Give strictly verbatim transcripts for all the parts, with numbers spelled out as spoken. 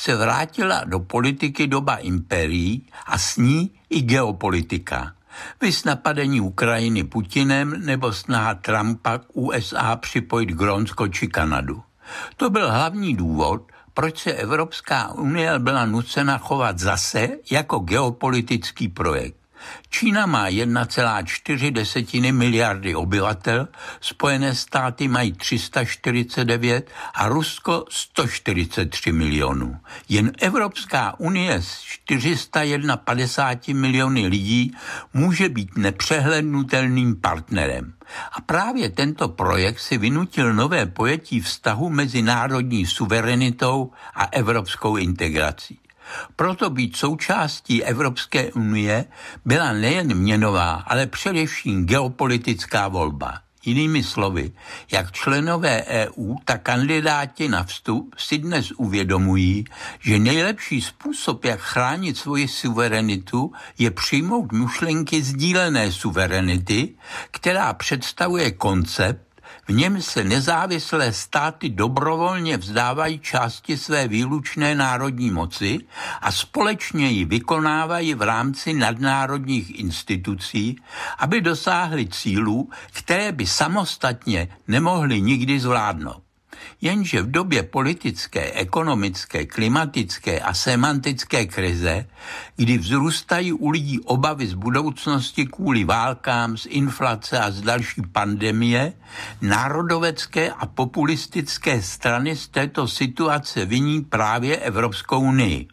se vrátila do politiky doba impérií a s ní i geopolitika. Viz napadení Ukrajiny Putinem nebo snaha Trumpa k U S A připojit Grónsko či Kanadu. To byl hlavní důvod, proč se Evropská unie byla nucena chovat zase jako geopolitický projekt. Čína má jedna celá čtyři miliardy obyvatel, Spojené státy mají tři sta čtyřicet devět a Rusko sto čtyřicet tři milionů. Jen Evropská unie s čtyři sta padesát jedna miliony lidí může být nepřehlednutelným partnerem. A právě tento projekt si vynutil nové pojetí vztahu mezi národní suverenitou a evropskou integrací. Proto být součástí Evropské unie byla nejen měnová, ale především geopolitická volba. Jinými slovy, jak členové E U, tak kandidáti na vstup si dnes uvědomují, že nejlepší způsob, jak chránit svoji suverenitu, je přijmout myšlenky sdílené suverenity, která představuje koncept, v něm se nezávislé státy dobrovolně vzdávají části své výlučné národní moci a společně ji vykonávají v rámci nadnárodních institucí, aby dosáhly cílů, které by samostatně nemohly nikdy zvládnout. Jenže v době politické, ekonomické, klimatické a semantické krize, kdy vzrůstají u lidí obavy z budoucnosti kvůli válkám, z inflace a z další pandemie, národovecké a populistické strany z této situace viní právě Evropskou unii.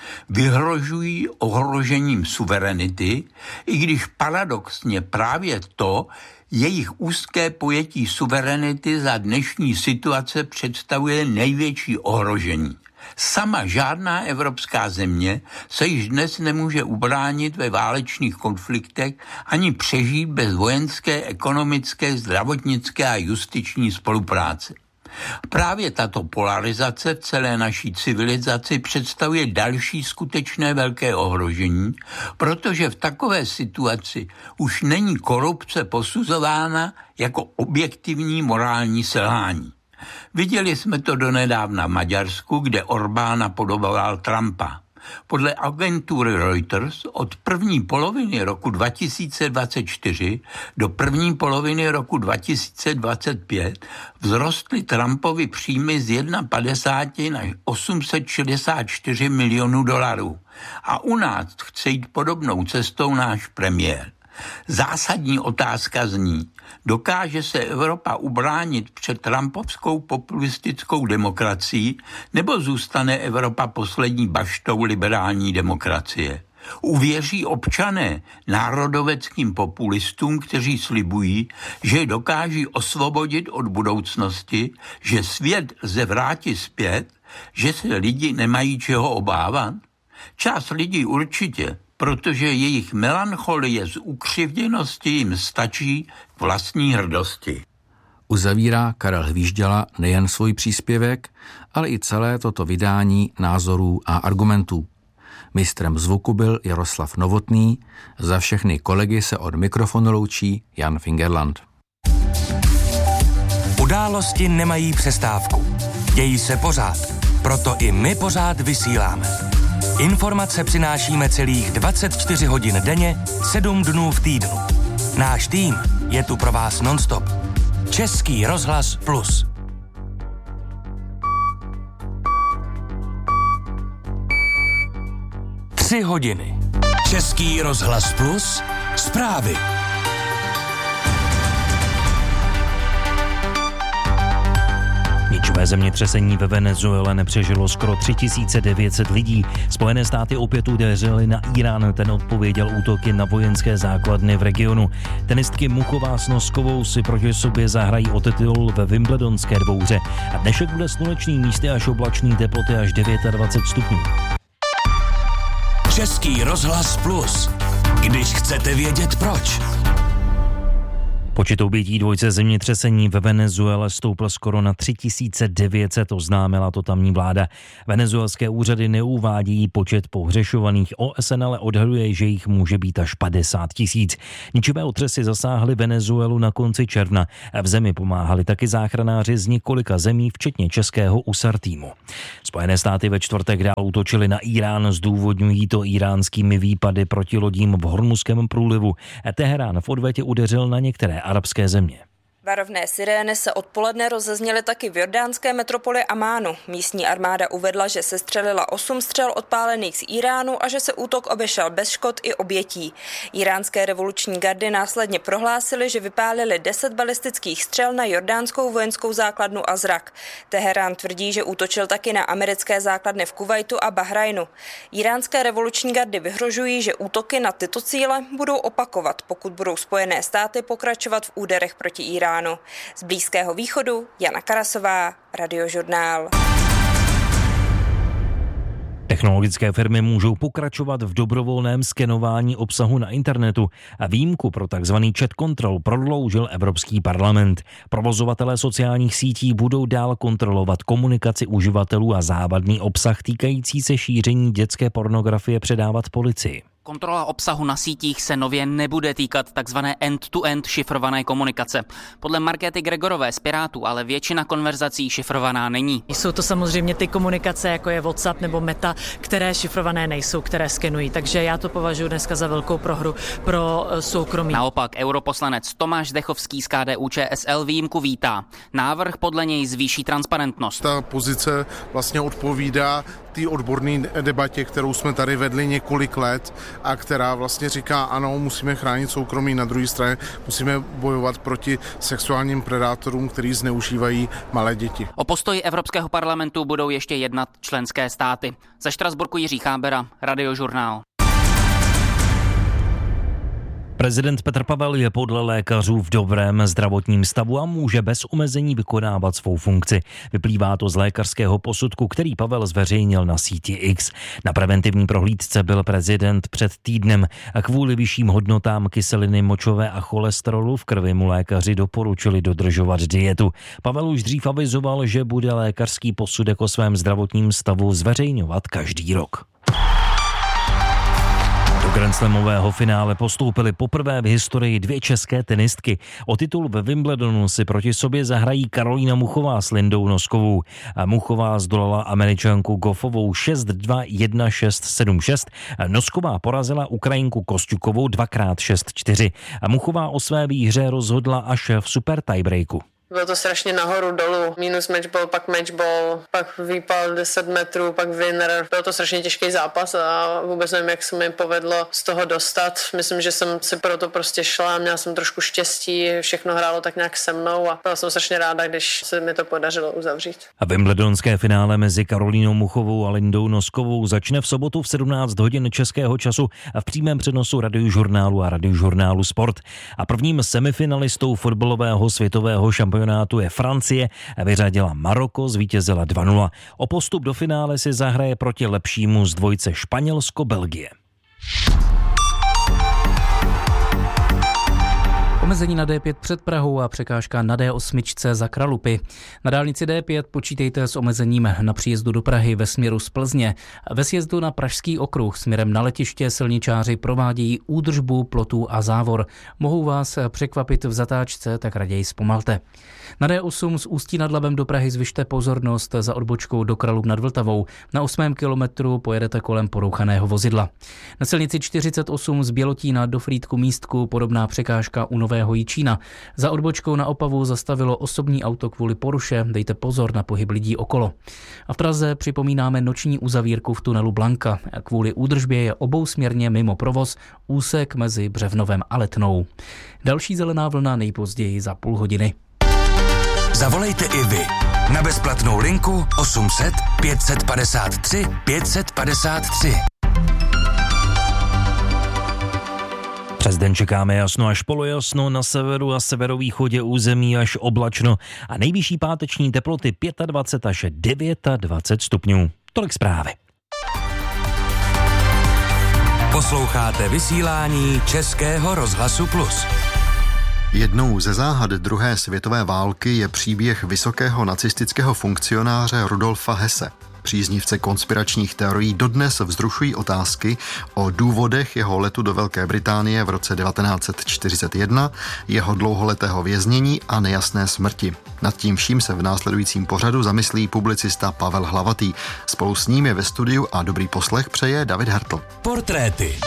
Vyhrožují ohrožením suverenity, i když paradoxně právě to, jejich úzké pojetí suverenity za dnešní situace představuje největší ohrožení. Sama žádná evropská země se již dnes nemůže ubránit ve válečných konfliktech ani přežít bez vojenské, ekonomické, zdravotnické a justiční spolupráce. Právě tato polarizace v celé naší civilizaci představuje další skutečné velké ohrožení, protože v takové situaci už není korupce posuzována jako objektivní morální selhání. Viděli jsme to donedávna v Maďarsku, kde Orbán napodoboval Trumpa. Podle agentury Reuters od první poloviny roku dva tisíce dvacet čtyři do první poloviny roku dva tisíce dvacet pět vzrostly Trumpovy příjmy z padesát jedna na osm set šedesát čtyři milionů dolarů. A u nás chce jít podobnou cestou náš premiér. Zásadní otázka zní, dokáže se Evropa ubránit před trumpovskou populistickou demokracií, nebo zůstane Evropa poslední baštou liberální demokracie? Uvěří občané národoveckým populistům, kteří slibují, že je dokáží osvobodit od budoucnosti, že svět lze vrátit zpět, že se lidi nemají čeho obávat? Část lidí určitě, protože jejich melancholie z ukřivděnosti jim stačí k vlastní hrdosti. Uzavírá Karel Hvížděla nejen svůj příspěvek, ale i celé toto vydání názorů a argumentů. Mistrem zvuku byl Jaroslav Novotný, za všechny kolegy se od mikrofonu loučí Jan Fingerland. Události nemají přestávku. Dějí se pořád, proto i my pořád vysíláme. Informace přinášíme celých dvacet čtyři hodin denně, sedm dnů v týdnu. Náš tým je tu pro vás nonstop. Český rozhlas Plus. Tři hodiny. Český rozhlas Plus. Zprávy. Ničivé zemětřesení ve Venezuele nepřežilo skoro tři tisíce devět set lidí. Spojené státy opět udeřily na Irán, ten odpověděl útoky na vojenské základny v regionu. Tenistky Muchová s Noskovou si proti sobě zahrají o titul ve Wimbledonské dvouhře. A dnešek bude slunečný, místy až oblačný, teploty až dvacet devět stupňů. Český rozhlas Plus. Když chcete vědět proč. Počet obětí dvojce zemětřesení ve Venezuele stoupl skoro na tři tisíce devět set, oznámila to tamní vláda. Venezuelské úřady neuvádějí počet pohřešovaných, O S N ale odhaduje, že jich může být až padesát tisíc. Ničivé otřesy zasáhly Venezuelu na konci června. V zemi pomáhali taky záchranáři z několika zemí, včetně českého U S A R týmu. Spojené státy ve čtvrtek dál útočily na Irán, zdůvodňují to iránskými výpady proti lodím v Hormuzském průlivu. Teherán v odvetě udeřil na některé arabské země. Varovné sirény se odpoledne rozezněly taky v jordánské metropoli Amánu. Místní armáda uvedla, že se střelila osm střel odpálených z Iránu a že se útok obešel bez škod i obětí. Iránské revoluční gardy následně prohlásily, že vypálili deset balistických střel na jordánskou vojenskou základnu Azrak. Teherán tvrdí, že útočil taky na americké základny v Kuvajtu a Bahrajnu. Iránské revoluční gardy vyhrožují, že útoky na tyto cíle budou opakovat, pokud budou Spojené státy pokračovat v úderech proti Iránu. Z Blízkého východu Jana Karasová, Radiožurnál. Technologické firmy můžou pokračovat v dobrovolném skenování obsahu na internetu a výjimku pro tzv. Chat control prodloužil Evropský parlament. Provozovatelé sociálních sítí budou dál kontrolovat komunikaci uživatelů a závadný obsah týkající se šíření dětské pornografie předávat policii. Kontrola obsahu na sítích se nově nebude týkat takzvané end-to-end šifrované komunikace. Podle Markéty Gregorové z Pirátů ale většina konverzací šifrovaná není. Jsou to samozřejmě ty komunikace, jako je WhatsApp nebo Meta, které šifrované nejsou, které skenují. Takže já to považuji dneska za velkou prohru pro soukromí. Naopak europoslanec Tomáš Zdechovský z K D U Č S L výjimku vítá. Návrh podle něj zvýší transparentnost. Ta pozice vlastně odpovídá té odborné debatě, kterou jsme tady vedli několik let a která vlastně říká, ano, musíme chránit soukromí, na druhé straně musíme bojovat proti sexuálním predátorům, kteří zneužívají malé děti. O postoji Evropského parlamentu budou ještě jednat členské státy. Ze Štrasburku Jiří Chábera, Radiožurnál. Prezident Petr Pavel je podle lékařů v dobrém zdravotním stavu a může bez omezení vykonávat svou funkci. Vyplývá to z lékařského posudku, který Pavel zveřejnil na síti X. Na preventivní prohlídce byl prezident před týdnem a kvůli vyšším hodnotám kyseliny močové a cholesterolu v krvi mu lékaři doporučili dodržovat dietu. Pavel už dřív avizoval, že bude lékařský posudek o svém zdravotním stavu zveřejňovat každý rok. Do grandslamového finále postoupily poprvé v historii dvě české tenistky. O titul ve Wimbledonu si proti sobě zahrají Karolína Muchová s Lindou Noskovou. Muchová zdolala Američanku Goffovou šest dva, jedna šest, sedm šest. Nosková porazila Ukrajinku Kosťukovou dvakrát šest čtyři. Muchová o své výhře rozhodla až v super tiebreaku. Bylo to strašně nahoru dolů. Minus matchball, pak matchball, pak výpal deset metrů, pak winner. Byl to strašně těžký zápas a vůbec nevím, jak se mi povedlo z toho dostat. Myslím, že jsem si pro to prostě šla, měla jsem trošku štěstí, všechno hrálo tak nějak se mnou a byla jsem strašně ráda, když se mi to podařilo uzavřít. A wimbledonské finále mezi Karolínou Muchovou a Lindou Noskovou začne v sobotu v sedmnáct hodin českého času a v přímém přenosu Radiožurnálu a Radiožurnálu Sport. A prvním semifinalistou fotbalového světového šampionátu je Francie, vyřadila Maroko, zvítězila dva nula. O postup do finále si zahraje proti lepšímu z dvojce Španělsko-Belgie. Omezení na D pět před Prahou a překážka na D osm za Kralupy. Na dálnici D pět počítejte s omezením na příjezdu do Prahy ve směru z Plzně. Ve sjezdu na Pražský okruh směrem na letiště silničáři provádějí údržbu plotů a závor. Mohou vás překvapit v zatáčce, tak raději zpomalte. Na D osm z Ústí nad Labem do Prahy zvyšte pozornost za odbočkou do Kralup nad Vltavou. Na osmém kilometru pojedete kolem porouchaného vozidla. Na silnici čtyřicet osm z Bělotína do Frýdku Místku podobná překážka u Nového Jičína. Za odbočkou na Opavu zastavilo osobní auto kvůli poruše, dejte pozor na pohyb lidí okolo. A v Praze připomínáme noční uzavírku v tunelu Blanka. Kvůli údržbě je obousměrně mimo provoz úsek mezi Břevnovem a Letnou. Další zelená vlna nejpozději za půl hodiny. Zavolejte i vy na bezplatnou linku osm set, pět set padesát tři, pět set padesát tři. Přes den čekáme jasno až polojasno, na severu a severovýchodě území až oblačno a nejvyšší páteční teploty dvacet pět až dvacet devět stupňů. Tolik zprávy. Posloucháte vysílání Českého rozhlasu Plus. Jednou ze záhad druhé světové války je příběh vysokého nacistického funkcionáře Rudolfa Hesse. Příznivce konspiračních teorií dodnes vzrušují otázky o důvodech jeho letu do Velké Británie v roce devatenáct set čtyřicet jedna, jeho dlouholetého věznění a nejasné smrti. Nad tím vším se v následujícím pořadu zamyslí publicista Pavel Hlavatý. Spolu s ním je ve studiu a dobrý poslech přeje David Hertl. Portréty.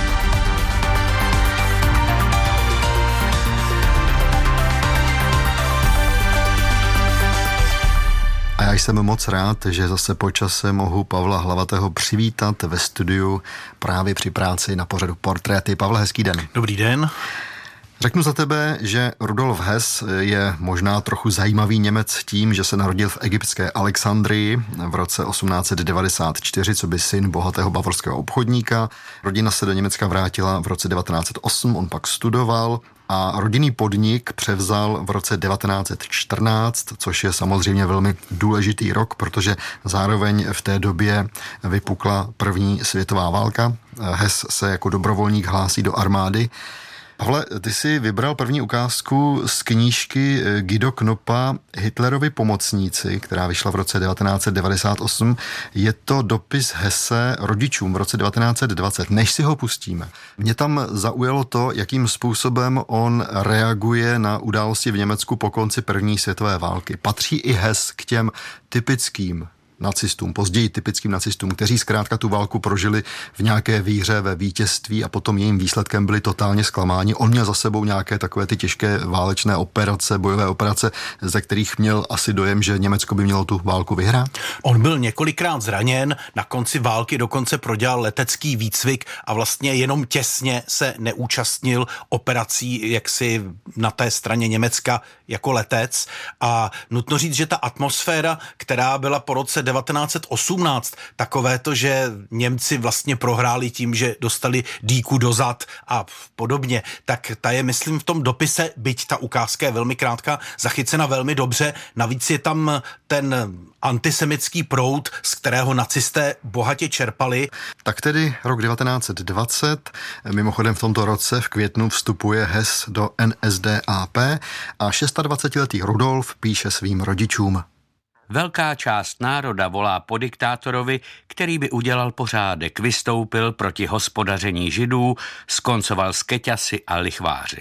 A já jsem moc rád, že zase po čase mohu Pavla Hlavatého přivítat ve studiu právě při práci na pořadu Portréty. Pavle, hezký den. Dobrý den. Řeknu za tebe, že Rudolf Hess je možná trochu zajímavý Němec tím, že se narodil v egyptské Alexandrii v roce osmnáct set devadesát čtyři, co by syn bohatého bavorského obchodníka. Rodina se do Německa vrátila v roce devatenáct set osm, on pak studoval a rodinný podnik převzal v roce devatenáct set čtrnáct, což je samozřejmě velmi důležitý rok, protože zároveň v té době vypukla první světová válka. Hess se jako dobrovolník hlásí do armády. Pavle, ty jsi vybral první ukázku z knížky Guido Knoppa Hitlerovi pomocníci, která vyšla v roce devatenáct set devadesát osm. Je to dopis Hesse rodičům v roce devatenáct set dvacet. Než si ho pustíme, mě tam zaujalo to, jakým způsobem on reaguje na události v Německu po konci první světové války. Patří i Hess k těm typickým nacistům, později typickým nacistům, kteří zkrátka tu válku prožili v nějaké víře ve vítězství a potom jejím výsledkem byli totálně zklamáni. On měl za sebou nějaké takové ty těžké válečné operace, bojové operace, ze kterých měl asi dojem, že Německo by mělo tu válku vyhrát. On byl několikrát zraněn, na konci války dokonce prodělal letecký výcvik a vlastně jenom těsně se neúčastnil operací jaksi na té straně Německa jako letec. A nutno říct, že ta atmosféra, která byla po roce devatenáct set osmnáct, takové to, že Němci vlastně prohráli tím, že dostali dýku do zad a podobně, tak ta je, myslím, v tom dopise, byť ta ukázka je velmi krátká, zachycena velmi dobře. Navíc je tam ten antisemický proud, z kterého nacisté bohatě čerpali. Tak tedy rok devatenáct set dvacet, mimochodem v tomto roce v květnu vstupuje Hess do N S D A P a dvacetišestiletý Rudolf píše svým rodičům. Velká část národa volá po diktátorovi, který by udělal pořádek, vystoupil proti hospodaření Židů, skoncoval s keťasy a lichváři.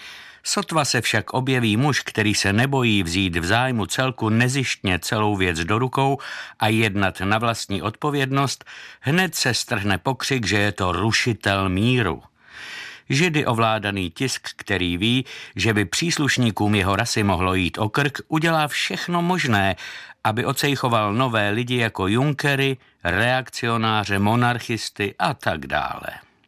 Sotva se však objeví muž, který se nebojí vzít v zájmu celku nezištně celou věc do rukou a jednat na vlastní odpovědnost, hned se strhne pokřik, že je to rušitel míru. Židy ovládaný tisk, který ví, že by příslušníkům jeho rasy mohlo jít o krk, udělá všechno možné, aby ocejchoval nové lidi jako Junckery, reakcionáře, monarchisty a tak dále.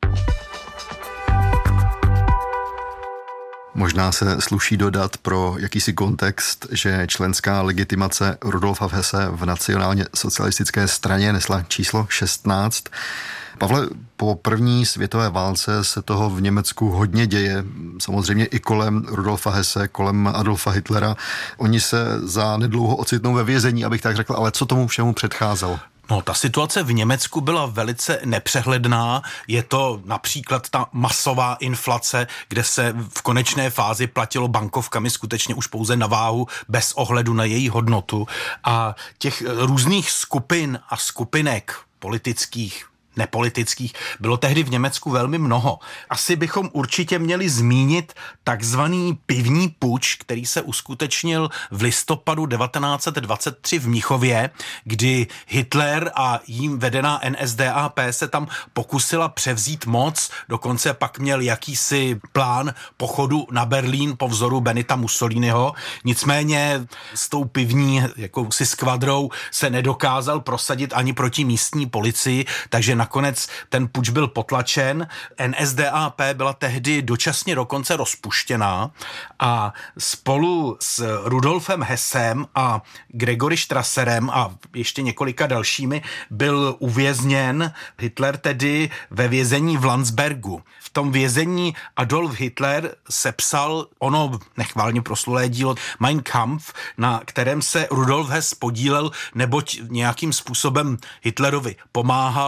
Možná se sluší dodat pro jakýsi kontext, že členská legitimace Rudolfa Hesse v nacionálně socialistické straně nesla číslo šestnáct. Pavle, po první světové válce se toho v Německu hodně děje, samozřejmě i kolem Rudolfa Hesse, kolem Adolfa Hitlera. Oni se za nedlouho ocitnou ve vězení, abych tak řekl, ale co tomu všemu předcházelo? No, ta situace v Německu byla velice nepřehledná. Je to například ta masová inflace, kde se v konečné fázi platilo bankovkami skutečně už pouze na váhu, bez ohledu na její hodnotu. A těch různých skupin a skupinek politických, nepolitických, bylo tehdy v Německu velmi mnoho. Asi bychom určitě měli zmínit takzvaný pivní puč, který se uskutečnil v listopadu devatenáct set dvacet tři v Mnichově, kdy Hitler a jím vedená N S D A P se tam pokusila převzít moc, dokonce pak měl jakýsi plán pochodu na Berlín po vzoru Benita Mussoliniho. Nicméně s tou pivní jakousi skvadrou se nedokázal prosadit ani proti místní policii, takže nakonec ten puč byl potlačen. N S D A P byla tehdy dočasně dokonce rozpuštěná a spolu s Rudolfem Hessem a Gregory Strasserem a ještě několika dalšími byl uvězněn Hitler tedy ve vězení v Landsbergu. V tom vězení Adolf Hitler sepsal ono nechválně proslulé dílo Mein Kampf, na kterém se Rudolf Hess podílel, neboť nějakým způsobem Hitlerovi pomáhal, pak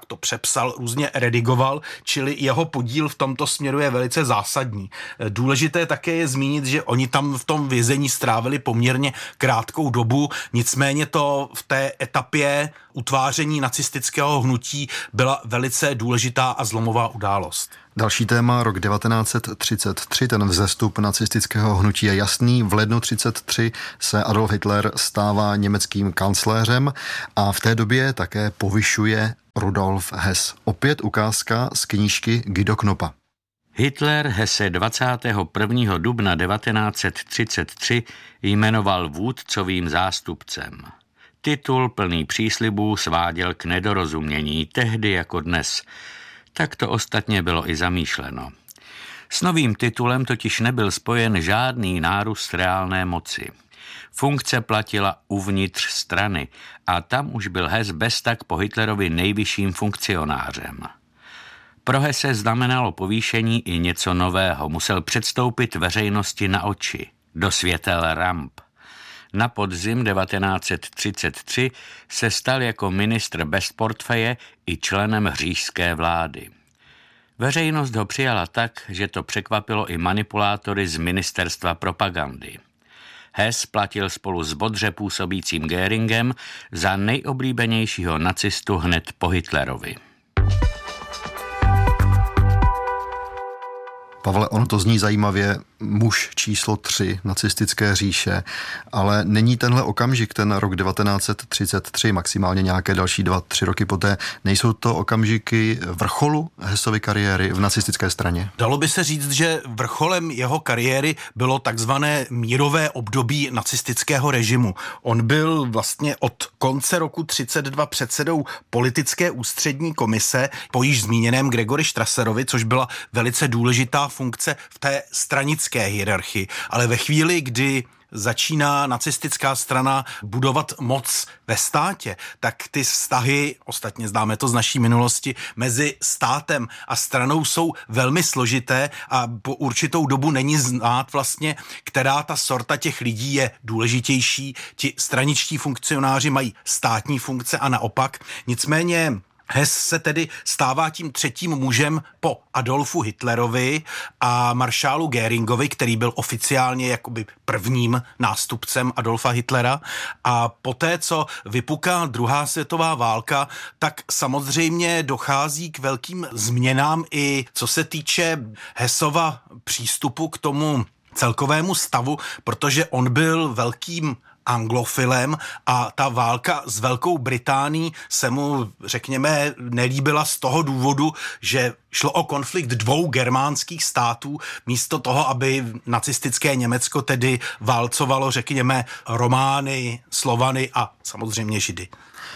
pak to přepsal, různě redigoval, čili jeho podíl v tomto směru je velice zásadní. Důležité také je zmínit, že oni tam v tom vězení strávili poměrně krátkou dobu, nicméně to v té etapě utváření nacistického hnutí byla velice důležitá a zlomová událost. Další téma, rok devatenáct set třicet tři, ten vzestup nacistického hnutí je jasný. V lednu třicet tři se Adolf Hitler stává německým kancléřem a v té době také povyšuje Rudolf Hess. Opět ukázka z knížky Guido Knoppa. Hitler Hesse dvacátého prvního dubna devatenáct set třicet tři jmenoval vůdcovým zástupcem. Titul plný příslibů sváděl k nedorozumění, tehdy jako dnes. Tak to ostatně bylo i zamýšleno. S novým titulem totiž nebyl spojen žádný nárůst reálné moci. Funkce platila uvnitř strany a tam už byl Hess beztak po Hitlerovi nejvyšším funkcionářem. Pro Hesse znamenalo povýšení i něco nového. Musel předstoupit veřejnosti na oči, do světel ramp. Na podzim devatenáct set třicet tři se stal jako ministr bez portfeje i členem říšské vlády. Veřejnost ho přijala tak, že to překvapilo i manipulátory z ministerstva propagandy. Hess platil spolu s bodře působícím Göringem za nejoblíbenějšího nacistu hned po Hitlerovi. Pavle, ono to zní zajímavě, muž číslo tři nacistické říše, ale není tenhle okamžik, ten rok devatenáct set třicet tři, maximálně nějaké další dva, tři roky poté, nejsou to okamžiky vrcholu Hessovy kariéry v nacistické straně? Dalo by se říct, že vrcholem jeho kariéry bylo takzvané mírové období nacistického režimu. On byl vlastně od konce roku třicet dva předsedou politické ústřední komise po již zmíněném Gregory Strasserovi, což byla velice důležitá funkce v té stranické hierarchii. Ale ve chvíli, kdy začíná nacistická strana budovat moc ve státě, tak ty vztahy, ostatně známe to z naší minulosti, mezi státem a stranou jsou velmi složité a po určitou dobu není znát vlastně, která ta sorta těch lidí je důležitější. Ti straničtí funkcionáři mají státní funkce a naopak. Nicméně Hess se tedy stává tím třetím mužem po Adolfu Hitlerovi a maršálu Göringovi, který byl oficiálně jakoby prvním nástupcem Adolfa Hitlera. A poté, co vypuká druhá světová válka, tak samozřejmě dochází k velkým změnám i co se týče Hessova přístupu k tomu celkovému stavu, protože on byl velkým anglofilem a ta válka s Velkou Británií se mu, řekněme, nelíbila z toho důvodu, že šlo o konflikt dvou germánských států, místo toho, aby nacistické Německo tedy válcovalo, řekněme, Romány, Slovany a samozřejmě Židy.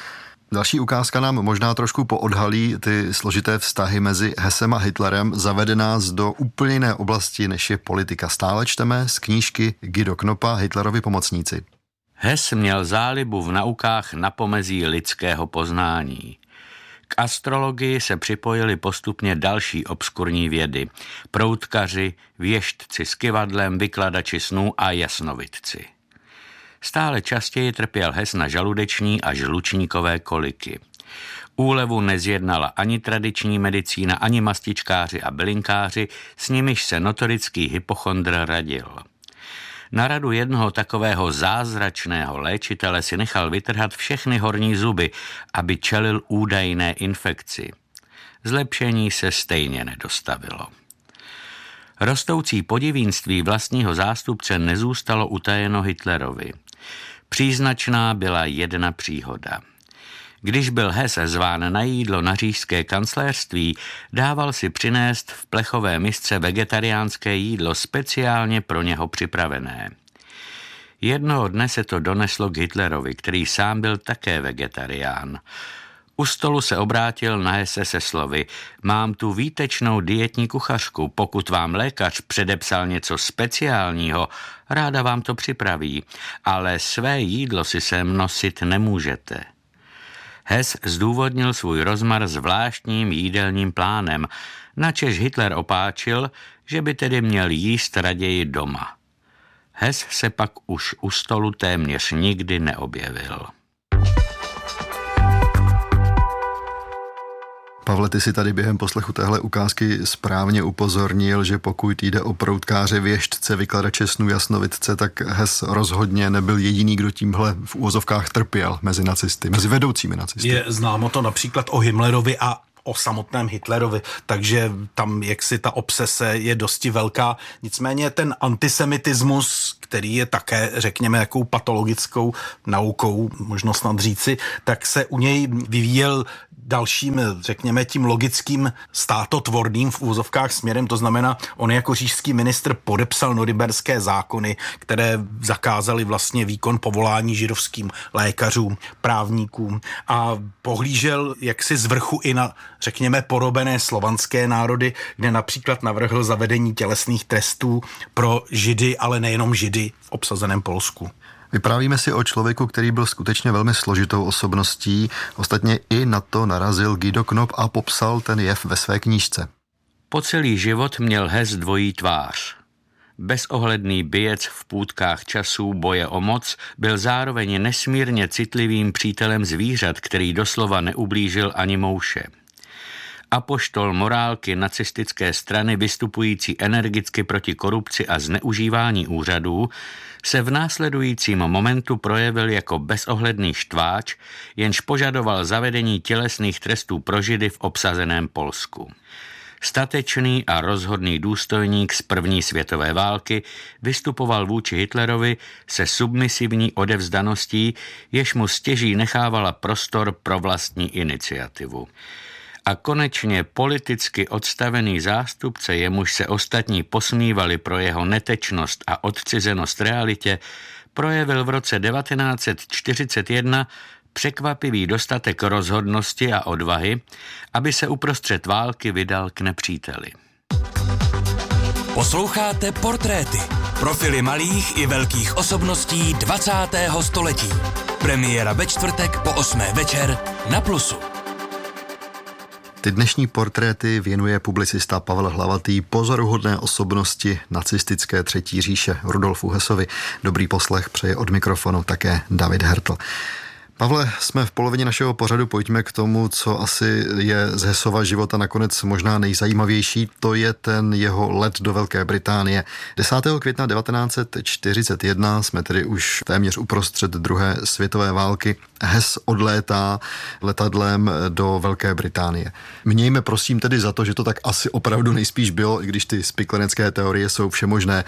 Další ukázka nám možná trošku poodhalí ty složité vztahy mezi Hessem a Hitlerem, zavede nás do úplně jiné oblasti, než je politika. Stále čteme z knížky Guido Knoppa Hitlerovi pomocníci. Hess měl zálibu v naukách na pomezí lidského poznání. K astrologii se připojili postupně další obskurní vědy. Proutkaři, věštci s kyvadlem, vykladači snů a jasnovidci. Stále častěji trpěl Hess na žaludeční a žlučníkové koliky. Úlevu nezjednala ani tradiční medicína, ani mastičkáři a bylinkáři, s nimiž se notorický hypochondr radil. Na radu jednoho takového zázračného léčitele si nechal vytrhat všechny horní zuby, aby čelil údajné infekci. Zlepšení se stejně nedostavilo. Rostoucí podivínství vlastního zástupce nezůstalo utajeno Hitlerovi. Příznačná byla jedna příhoda. Když byl Hess zván na jídlo na říšské kancléřství, dával si přinést v plechové misce vegetariánské jídlo speciálně pro něho připravené. Jednoho dne se to doneslo k Hitlerovi, který sám byl také vegetarián. U stolu se obrátil na Hesse se slovy: mám tu výtečnou dietní kuchařku, pokud vám lékař předepsal něco speciálního, ráda vám to připraví, ale své jídlo si sem nosit nemůžete. Hess zdůvodnil svůj rozmar zvláštním jídelním plánem, načež Hitler opáčil, že by tedy měl jíst raději doma. Hess se pak už u stolu téměř nikdy neobjevil. Pavle, ty si tady během poslechu téhle ukázky správně upozornil, že pokud jde o proutkáře, věštce, vykladače snů, jasnovidce, tak Hess rozhodně nebyl jediný, kdo tímhle v úvozovkách trpěl mezi nacisty, mezi vedoucími nacisty. Je známo to například o Himmlerovi a o samotném Hitlerovi, takže tam jaksi ta obsese je dosti velká. Nicméně ten antisemitismus, který je také, řekněme, jakou patologickou naukou, možno snad říci, tak se u něj vyvíjel dalším, řekněme, tím logickým státotvorným v úvozovkách směrem, to znamená, on jako říšský ministr podepsal norimberské zákony, které zakázaly vlastně výkon povolání židovským lékařům, právníkům a pohlížel jaksi z vrchu i na, řekněme, porobené slovanské národy, kde například navrhl zavedení tělesných trestů pro Židy, ale nejenom Židy v obsazeném Polsku. Vyprávíme si o člověku, který byl skutečně velmi složitou osobností. Ostatně i na to narazil Guido Knopp a popsal ten jev ve své knížce. Po celý život měl Hess dvojí tvář. Bezohledný bijec v půtkách časů boje o moc byl zároveň nesmírně citlivým přítelem zvířat, který doslova neublížil ani mouše. Apoštol morálky nacistické strany vystupující energicky proti korupci a zneužívání úřadů se v následujícím momentu projevil jako bezohledný štváč, jenž požadoval zavedení tělesných trestů pro Židy v obsazeném Polsku. Statečný a rozhodný důstojník z první světové války vystupoval vůči Hitlerovi se submisivní odevzdaností, jež mu stěží nechávala prostor pro vlastní iniciativu. A konečně politicky odstavený zástupce, jemuž se ostatní posmívali pro jeho netečnost a odcizenost realitě, projevil v roce devatenáct set čtyřicet jedna překvapivý dostatek rozhodnosti a odvahy, aby se uprostřed války vydal k nepříteli. Posloucháte Portréty, profily malých i velkých osobností dvacátého století. Premiéra ve čtvrtek po osmé večer na Plusu. Ty dnešní portréty věnuje publicista Pavel Hlavatý pozoruhodné osobnosti nacistické třetí říše Rudolfu Hessovi. Dobrý poslech přeje od mikrofonu také David Hertl. Pavle, jsme v polovině našeho pořadu, pojďme k tomu, co asi je z Hessova života nakonec možná nejzajímavější, to je ten jeho let do Velké Británie. desátého května devatenáct set čtyřicet jedna jsme tedy už téměř uprostřed druhé světové války. Hess odlétá letadlem do Velké Británie. Mějme prosím tedy za to, že to tak asi opravdu nejspíš bylo, i když ty spiklenecké teorie jsou všemožné.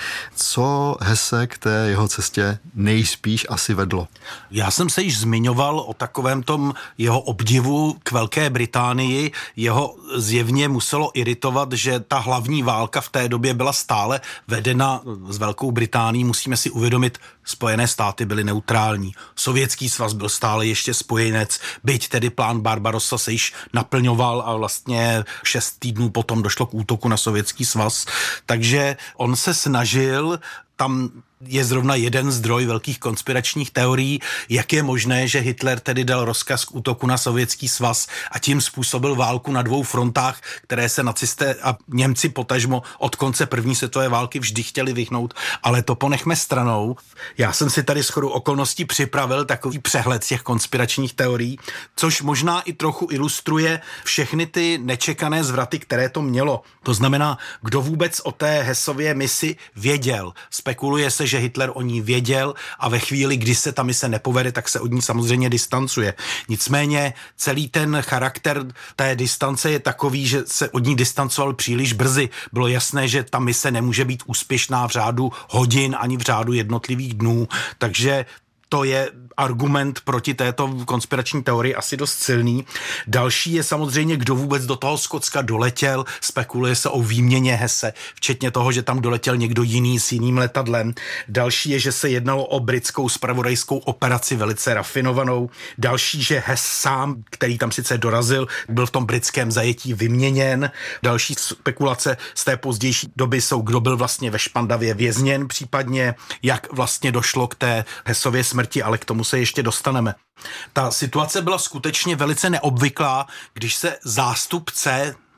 Co Hesse k té jeho cestě nejspíš asi vedlo? Já jsem se již zmiňoval o takovém tom jeho obdivu k Velké Británii. Jeho zjevně muselo iritovat, že ta hlavní válka v té době byla stále vedena s Velkou Británií. Musíme si uvědomit, Spojené státy byly neutrální. Sovětský svaz byl stále ještě spojenec, byť tedy plán Barbarossa se již naplňoval a vlastně šest týdnů potom došlo k útoku na Sovětský svaz. Takže on se snažil, tam je zrovna jeden zdroj velkých konspiračních teorií, jak je možné, že Hitler tedy dal rozkaz k útoku na Sovětský svaz a tím způsobil válku na dvou frontách, které se nacisté a Němci potažmo od konce první světové války vždy chtěli vyhnout, ale to ponechme stranou. Já jsem si tady shodou okolností připravil takový přehled těch konspiračních teorií, což možná i trochu ilustruje všechny ty nečekané zvraty, které to mělo. To znamená, kdo vůbec o té Hessově misi věděl. Spekuluje se, že Hitler o ní věděl a ve chvíli, kdy se ta mise nepovede, tak se od ní samozřejmě distancuje. Nicméně celý ten charakter té distance je takový, že se od ní distancoval příliš brzy. Bylo jasné, že ta mise nemůže být úspěšná v řádu hodin ani v řádu jednotlivých dnů, takže to je argument proti této konspirační teorii asi dost silný. Další je samozřejmě, kdo vůbec do toho Skotska doletěl. Spekuluje se o výměně Hesse, včetně toho, že tam doletěl někdo jiný s jiným letadlem. Další je, že se jednalo o britskou zpravodajskou operaci velice rafinovanou. Další, že Hess sám, který tam sice dorazil, byl v tom britském zajetí vyměněn. Další spekulace z té pozdější doby jsou, kdo byl vlastně ve Špandavě vězněn, případně jak vlastně došlo k té Hessově smrti, ale k tomu se ještě dostaneme. Ta situace byla skutečně velice neobvyklá, když se zástupce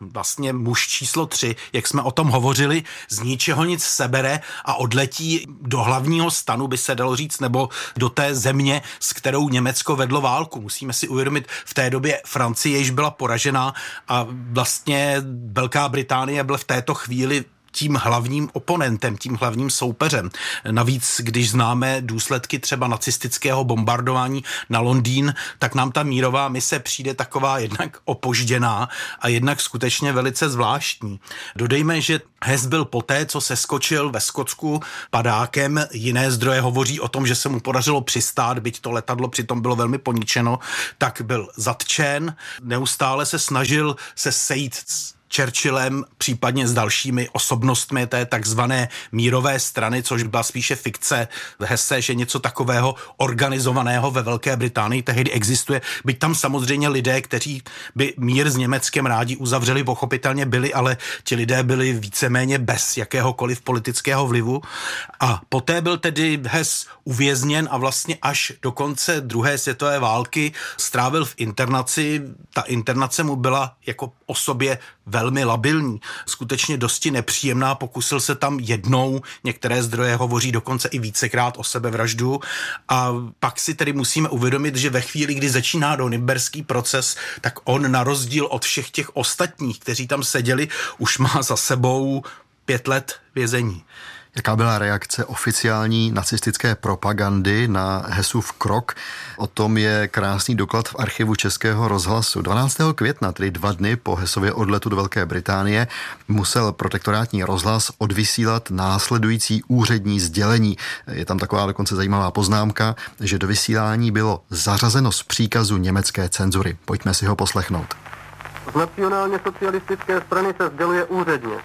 vlastně muž číslo tři, jak jsme o tom hovořili, z ničeho nic sebere a odletí do hlavního stanu, by se dalo říct, nebo do té země, s kterou Německo vedlo válku. Musíme si uvědomit, v té době Francie již byla poražená a vlastně Velká Británie byla v této chvíli tím hlavním oponentem, tím hlavním soupeřem. Navíc, když známe důsledky třeba nacistického bombardování na Londýn, tak nám ta mírová mise přijde taková jednak opožděná a jednak skutečně velice zvláštní. Dodejme, že Hess byl poté, co se skočil ve Skotsku padákem, jiné zdroje hovoří o tom, že se mu podařilo přistát, byť to letadlo přitom bylo velmi poničeno, tak byl zatčen, neustále se snažil se sejít s Churchillem, případně s dalšími osobnostmi té takzvané mírové strany, což byla spíše fikce Hesse, že něco takového organizovaného ve Velké Británii tehdy existuje. Byť tam samozřejmě lidé, kteří by mír s Německem rádi uzavřeli, pochopitelně byli, ale ti lidé byli víceméně bez jakéhokoliv politického vlivu. A poté byl tedy Hess uvězněn a vlastně až do konce druhé světové války strávil v internaci. Ta internace mu byla jako osobě velmi labilní, skutečně dosti nepříjemná, pokusil se tam jednou, některé zdroje hovoří dokonce i vícekrát o sebevraždu a pak si tedy musíme uvědomit, že ve chvíli, kdy začíná nürnberský proces, tak on na rozdíl od všech těch ostatních, kteří tam seděli, už má za sebou pět let vězení. Jaká byla reakce oficiální nacistické propagandy na Hessův krok? O tom je krásný doklad v archivu Českého rozhlasu. dvanáctého května, tedy dva dny po Hessově odletu do Velké Británie, musel protektorátní rozhlas odvysílat následující úřední sdělení. Je tam taková dokonce zajímavá poznámka, že do vysílání bylo zařazeno z příkazu německé cenzury. Pojďme si ho poslechnout. Z nacionálně socialistické strany se sděluje úředně.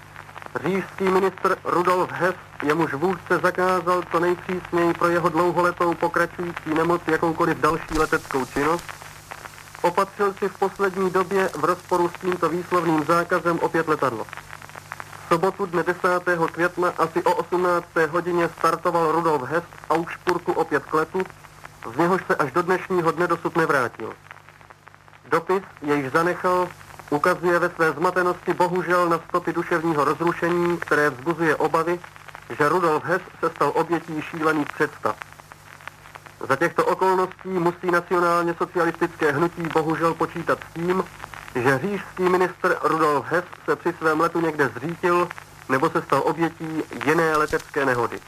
Říšský ministr Rudolf Hess, jemuž vůdce zakázal co nejpřísněji pro jeho dlouholetou pokračující nemoc jakoukoliv další leteckou činnost, opatřil si v poslední době v rozporu s tímto výslovným zákazem opět letadlo. V sobotu dne desátého května asi o osmnácté hodině startoval Rudolf Hess v Augsburgu opět k letu, z něhož se až do dnešního dne dosud nevrátil. Dopis, jejž zanechal, ukazuje ve své zmatenosti bohužel na stopy duševního rozrušení, které vzbuzuje obavy, že Rudolf Hess se stal obětí šílených představ. Za těchto okolností musí nacionálně socialistické hnutí bohužel počítat s tím, že říšský ministr Rudolf Hess se při svém letu někde zřítil nebo se stal obětí jiné letecké nehody.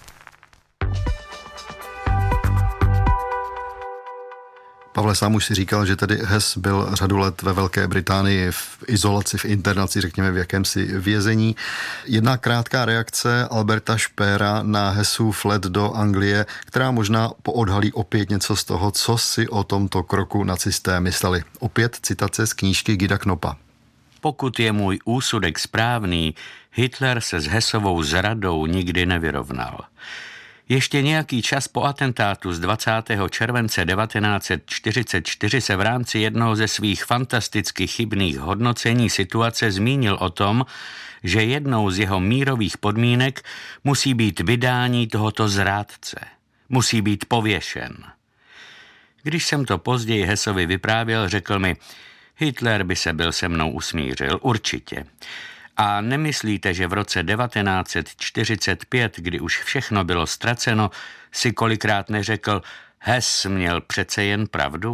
Pavle, sám už si říkal, že tedy Hess byl řadu let ve Velké Británii v izolaci, v internaci, řekněme v jakémsi vězení. Jedna krátká reakce Alberta Speera na Hessův let do Anglie, která možná poodhalí opět něco z toho, co si o tomto kroku nacisté mysleli. Opět citace z knížky Guida Knoppa. Pokud je můj úsudek správný, Hitler se s Hessovou zradou nikdy nevyrovnal. Ještě nějaký čas po atentátu z dvacátého července devatenáct set čtyřicet čtyři se v rámci jednoho ze svých fantasticky chybných hodnocení situace zmínil o tom, že jednou z jeho mírových podmínek musí být vydání tohoto zrádce. Musí být pověšen. Když jsem to později Hessovi vyprávěl, řekl mi, Hitler by se byl se mnou usmířil, určitě. A nemyslíte, že v roce devatenáct set čtyřicet pět, kdy už všechno bylo ztraceno, si kolikrát neřekl, Hess měl přece jen pravdu?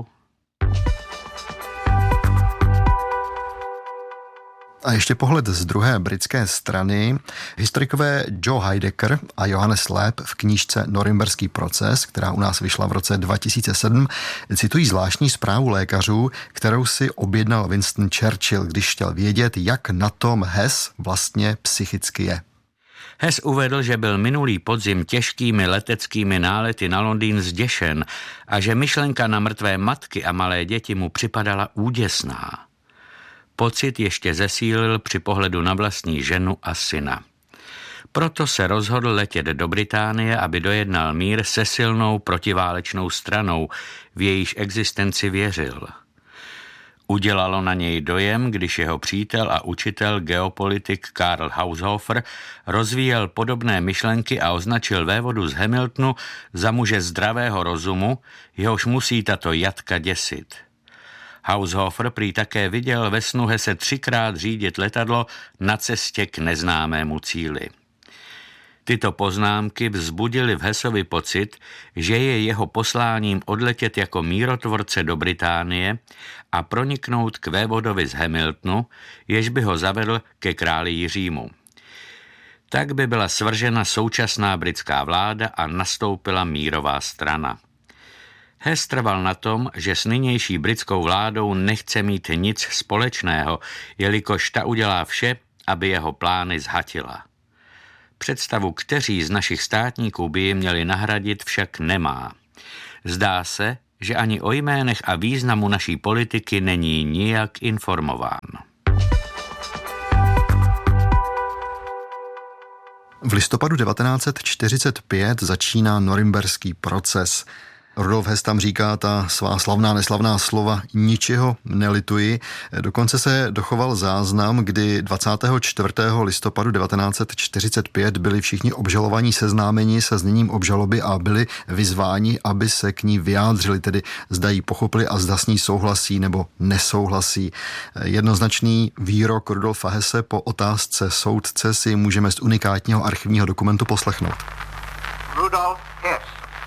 A ještě pohled z druhé britské strany. Historikové Joe Heidecker a Johannes Leeb v knížce Norimberský proces, která u nás vyšla v roce dva tisíce sedm, citují zvláštní zprávu lékařů, kterou si objednal Winston Churchill, když chtěl vědět, jak na tom Hess vlastně psychicky je. Hess uvedl, že byl minulý podzim těžkými leteckými nálety na Londýn zděšen a že myšlenka na mrtvé matky a malé děti mu připadala úděsná. Pocit ještě zesílil při pohledu na vlastní ženu a syna. Proto se rozhodl letět do Británie, aby dojednal mír se silnou protiválečnou stranou, v jejíž existenci věřil. Udělalo na něj dojem, když jeho přítel a učitel geopolitik Karl Haushofer rozvíjel podobné myšlenky a označil vévodu z Hamiltonu za muže zdravého rozumu, jehož musí tato jatka děsit. Haushofer prý také viděl ve snu Hesse třikrát řídit letadlo na cestě k neznámému cíli. Tyto poznámky vzbudily v Hessovi pocit, že je jeho posláním odletět jako mírotvorce do Británie a proniknout k vévodovi z Hamiltonu, jež by ho zavedl ke králi Jiřímu. Tak by byla svržena současná britská vláda a nastoupila mírová strana. Hess trval na tom, že s nynější britskou vládou nechce mít nic společného, jelikož ta udělá vše, aby jeho plány zhatila. Představu, kteří z našich státníků by ji měli nahradit, však nemá. Zdá se, že ani o jménech a významu naší politiky není nijak informován. V listopadu devatenáct set čtyřicet pět začíná norimberský proces. Rudolf Hess tam říká ta svá slavná, neslavná slova ničeho nelituji. Dokonce se dochoval záznam, kdy dvacátého čtvrtého listopadu devatenáct set čtyřicet pět byli všichni obžalovaní seznámeni se zněním obžaloby a byli vyzváni, aby se k ní vyjádřili, tedy zda ji pochopili a zda s ní souhlasí nebo nesouhlasí. Jednoznačný výrok Rudolfa Hesse po otázce soudce si můžeme z unikátního archivního dokumentu poslechnout. Rudolf Hess.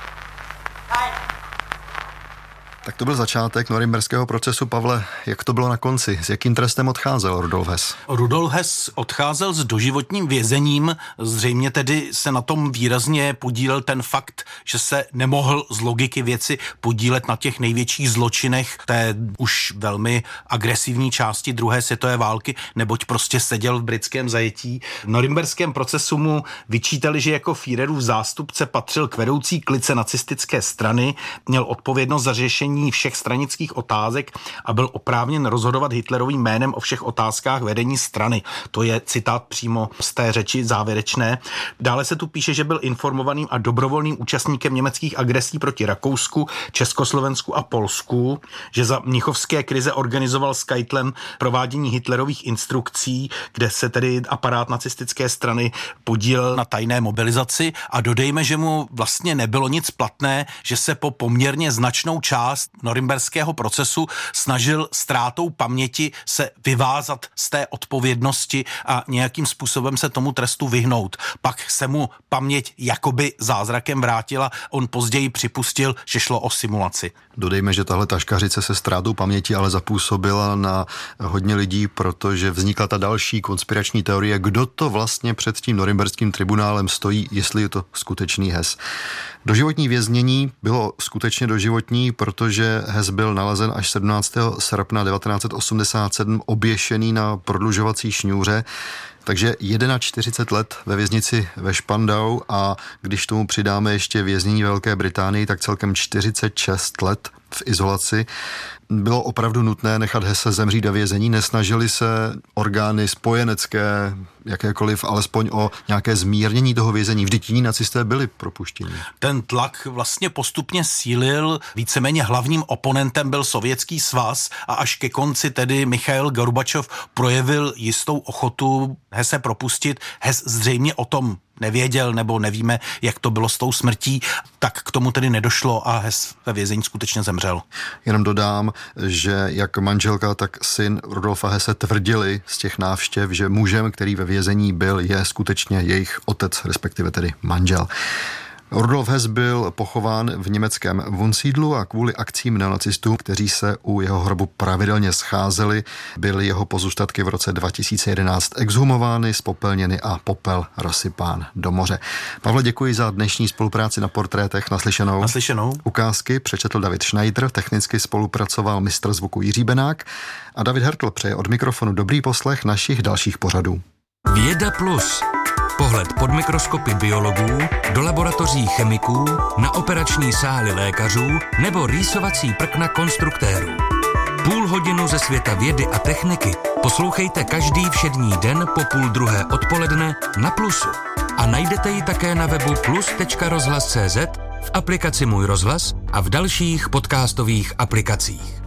Tak to byl začátek norimberského procesu. Pavle, jak to bylo na konci? S jakým trestem odcházel Rudolf Hess? Rudolf Hess odcházel s doživotním vězením. Zřejmě tedy se na tom výrazně podílel ten fakt, že se nemohl z logiky věci podílet na těch největších zločinech té už velmi agresivní části druhé světové války, neboť prostě seděl v britském zajetí. V norimberském procesu mu vyčítali, že jako Führerův zástupce patřil k vedoucí klice nacistické strany, měl odpovědnost za řešení všech stranických otázek a byl oprávněn rozhodovat Hitlerovým jménem o všech otázkách vedení strany. To je citát přímo z té řeči závěrečné. Dále se tu píše, že byl informovaným a dobrovolným účastníkem německých agresí proti Rakousku, Československu a Polsku, že za mnichovské krize organizoval s Keitlem provádění Hitlerových instrukcí, kde se tedy aparát nacistické strany podílel na tajné mobilizaci, a dodejme, že mu vlastně nebylo nic platné, že se po poměrně značnou část norimberského procesu snažil ztrátou paměti se vyvázat z té odpovědnosti a nějakým způsobem se tomu trestu vyhnout. Pak se mu paměť jakoby zázrakem vrátila, on později připustil, že šlo o simulaci. Dodejme, že tahle taškařice se ztrátou paměti ale zapůsobila na hodně lidí, protože vznikla ta další konspirační teorie, kdo to vlastně před tím norimberským tribunálem stojí, jestli je to skutečný Hess. Doživotní věznění bylo skutečně doživotní, protože Hess byl nalezen až sedmnáctého srpna devatenáct set osmdesát sedm oběšený na prodlužovací šňůře. Takže čtyřicet jedna let ve věznici ve Spandau, a když tomu přidáme ještě věznění ve Velké Británii, tak celkem čtyřicet šest let v izolaci. Bylo opravdu nutné nechat Hesse zemřít ve vězení, nesnažili se orgány spojenecké, jakékoliv, alespoň o nějaké zmírnění toho vězení. Vždyť jiní nacisté byli propuštěni. Ten tlak vlastně postupně sílil, víceméně hlavním oponentem byl Sovětský svaz a až ke konci tedy Michail Gorbačov projevil jistou ochotu Hesse propustit. Hess zřejmě o tom nevěděl, nebo nevíme, jak to bylo s tou smrtí, tak k tomu tedy nedošlo a Hess ve vězení skutečně zemřel. Jenom dodám, že jak manželka, tak syn Rudolfa Hesse tvrdili z těch návštěv, že mužem, který ve vězení byl, je skutečně jejich otec, respektive tedy manžel. Rudolf Hess byl pochován v německém Wunsiedlu a kvůli akcím neonacistů, kteří se u jeho hrobu pravidelně scházeli, byly jeho pozůstatky v roce dva tisíce jedenáct exhumovány, spopelněny a popel rozsypán do moře. Pavle, děkuji za dnešní spolupráci na Portrétech. Naslyšenou. Naslyšenou. Ukázky přečetl David Schneider, technicky spolupracoval mistr zvuku Jiří Benák a David Hertl přeje od mikrofonu dobrý poslech našich dalších pořadů. Věda plus. Pohled pod mikroskopy biologů, do laboratoří chemiků, na operační sály lékařů nebo rýsovací prkna konstruktérů. Půl hodinu ze světa vědy a techniky poslouchejte každý všední den po půl druhé odpoledne na Plusu. A najdete ji také na webu plus tečka rozhlas tečka cé zet, v aplikaci Můj rozhlas a v dalších podcastových aplikacích.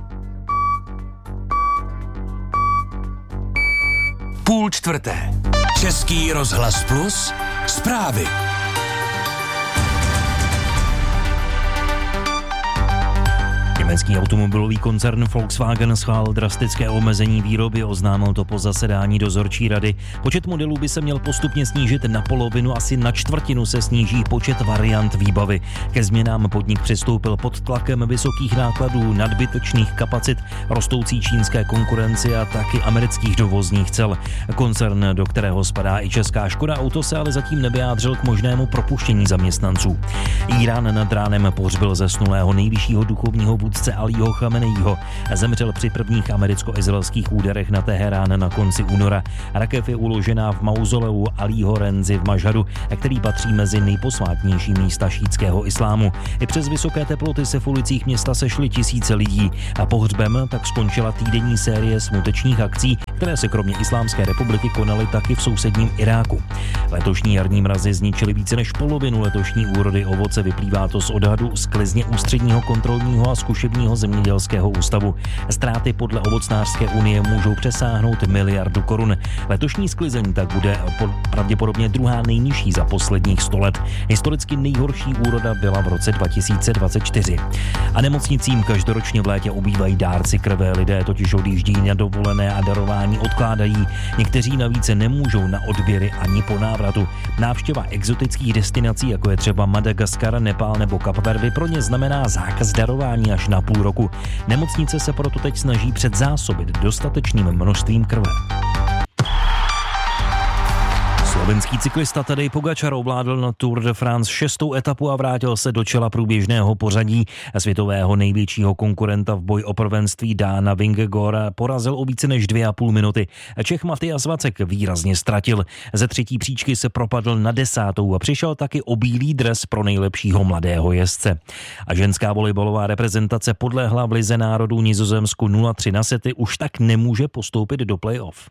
Půl čtvrté. Český rozhlas plus. Zprávy. Těmi Německý automobilový koncern Volkswagen schválil drastické omezení výroby, oznámil to po zasedání dozorčí rady. Počet modelů by se měl postupně snížit na polovinu, asi na čtvrtinu se sníží počet variant výbavy. Ke změnám podnik přistoupil pod tlakem vysokých nákladů, nadbytečných kapacit, rostoucí čínské konkurenci a taky amerických dovozních cel. Koncern, do kterého spadá i česká Škoda Auto, se ale zatím nevyjádřil k možnému propuštění zaměstnanců. Irán nad ránem pohřbil zesnulého nejvyššího duchovního vůdce Alího Chameneího. Zemřel při prvních americko-izraelských úderech na Teherán na konci února. Rakev je uložená v mauzoleu Alího Renzi v Mažhadu, který patří mezi nejposvátnější místa šítského islámu. I přes vysoké teploty se v ulicích města sešly tisíce lidí a pohřbem tak skončila týdenní série smutečních akcí, které se kromě Islámské republiky konaly taky v sousedním Iráku. Letošní jarní mrazy zničily více než polovinu letošní úrody ovoce, vyplývá to z odhadu sklizně Ústředního kontrolního a zkušebního zemědělského ústavu. Ztráty podle Ovocnářské unie můžou přesáhnout miliardu korun. Letošní sklizeň tak bude pravděpodobně druhá nejnižší za posledních sto let. Historicky nejhorší úroda byla v roce dva tisíce dvacet čtyři. A nemocnicím každoročně v létě obývají dárci krve. Lidé totiž odjíždí na dovolené a darování odkládají. Někteří navíc nemůžou na odběry ani po návratu. Návštěva exotických destinací, jako je třeba Madagaskar, Nepál nebo Kapverdy, pro ně znamená zákaz darování až na půl roku. Nemocnice se proto teď snaží předzásobit dostatečným množstvím krve. Slovenský cyklista Tadej Pogačar ovládl na Tour de France šestou etapu a vrátil se do čela průběžného pořadí. Světového největšího konkurenta v boji o prvenství Dána Vingegaarda porazil o více než dvě a půl minuty. Čech Matyas Vacek výrazně ztratil. Ze třetí příčky se propadl na desátou a přišel taky o bílý dres pro nejlepšího mladého jezdce. A ženská volejbalová reprezentace podlehla v lize národů Nizozemsku nula tři na sety, už tak nemůže postoupit do play-off.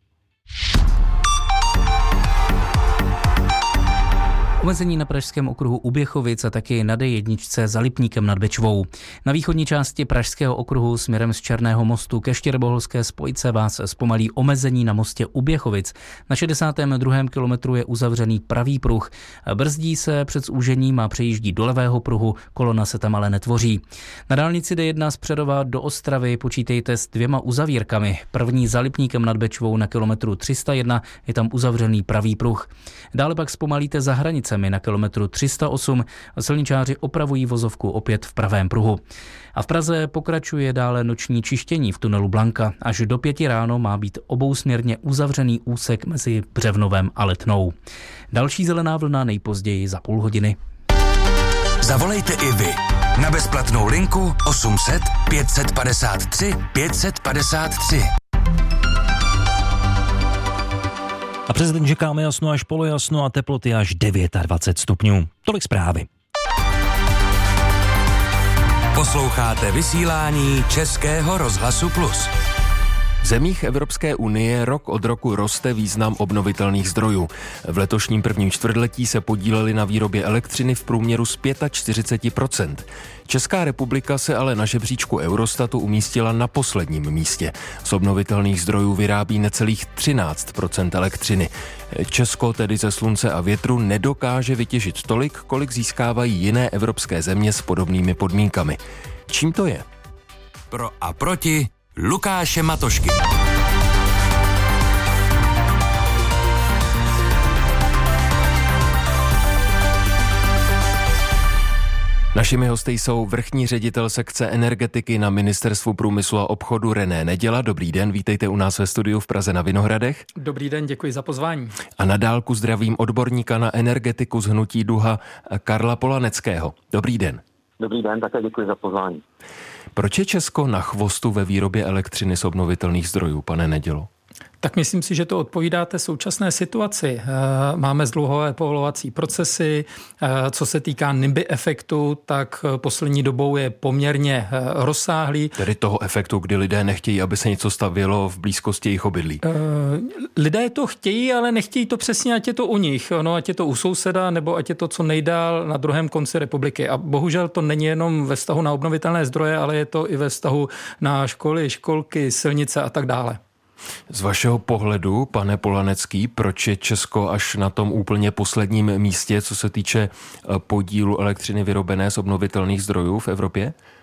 Omezení na pražském okruhu u Běchovic a taky na D jedna za Lipníkem nad Bečvou. Na východní části pražského okruhu směrem z Černého mostu ke Štěrboholské spojce vás zpomalí omezení na mostě u Běchovic. Na šedesátém druhém kilometru je uzavřený pravý pruh. Brzdí se před zúžením a přejíždí do levého pruhu, kolona se tam ale netvoří. Na dálnici D jedna z Přerova do Ostravy počítejte s dvěma uzavírkami. První za Lipníkem nad Bečvou na kilometru tři sta jedna je tam uzavřený pravý pruh. Dále pak zpomalíte za hranice na kilometru tři sta osm. Silničáři opravují vozovku opět v pravém pruhu. A v Praze pokračuje dále noční čištění v tunelu Blanka. Až do pěti ráno má být obousměrně uzavřený úsek mezi Břevnovem a Letnou. Další zelená vlna nejpozději za půl hodiny. Zavolejte i vy na bezplatnou linku osm set pět set padesát tři pět set padesát tři. A přes den čekáme jasno až polojasno a teploty až dvacet devět stupňů. Tolik zprávy. Posloucháte vysílání Českého rozhlasu Plus. V zemích Evropské unie rok od roku roste význam obnovitelných zdrojů. V letošním prvním čtvrtletí se podíleli na výrobě elektřiny v průměru z čtyřicet pět procent. Česká republika se ale na žebříčku Eurostatu umístila na posledním místě. Z obnovitelných zdrojů vyrábí necelých třináct procent elektřiny. Česko tedy ze slunce a větru nedokáže vytěžit tolik, kolik získávají jiné evropské země s podobnými podmínkami. Čím to je? Pro a proti Lukáše Matošky. Našimi hosty jsou vrchní ředitel sekce energetiky na Ministerstvu průmyslu a obchodu René Neděla. Dobrý den, vítejte u nás ve studiu v Praze na Vinohradech. Dobrý den, děkuji za pozvání. A na dálku zdravím odborníka na energetiku z hnutí Duha Karla Polaneckého. Dobrý den. Dobrý den, také děkuji za pozvání. Proč je Česko na chvostu ve výrobě elektřiny z obnovitelných zdrojů, pane Nedělo? Tak myslím si, že to odpovídá té současné situaci. Máme zdlouhové povolovací procesy. Co se týká NIMBY efektu, tak poslední dobou je poměrně rozsáhlý. Tedy toho efektu, kdy lidé nechtějí, aby se něco stavělo v blízkosti jejich obydlí. Lidé to chtějí, ale nechtějí to přesně, ať je to u nich. No, ať je to u souseda, nebo ať je to co nejdál na druhém konci republiky. A bohužel to není jenom ve vztahu na obnovitelné zdroje, ale je to i ve vztahu na školy, školky, silnice a tak dále. Z vašeho pohledu, pane Polanecký, proč je Česko až na tom úplně posledním místě, co se týče podílu elektřiny vyrobené z obnovitelných zdrojů v Evropě?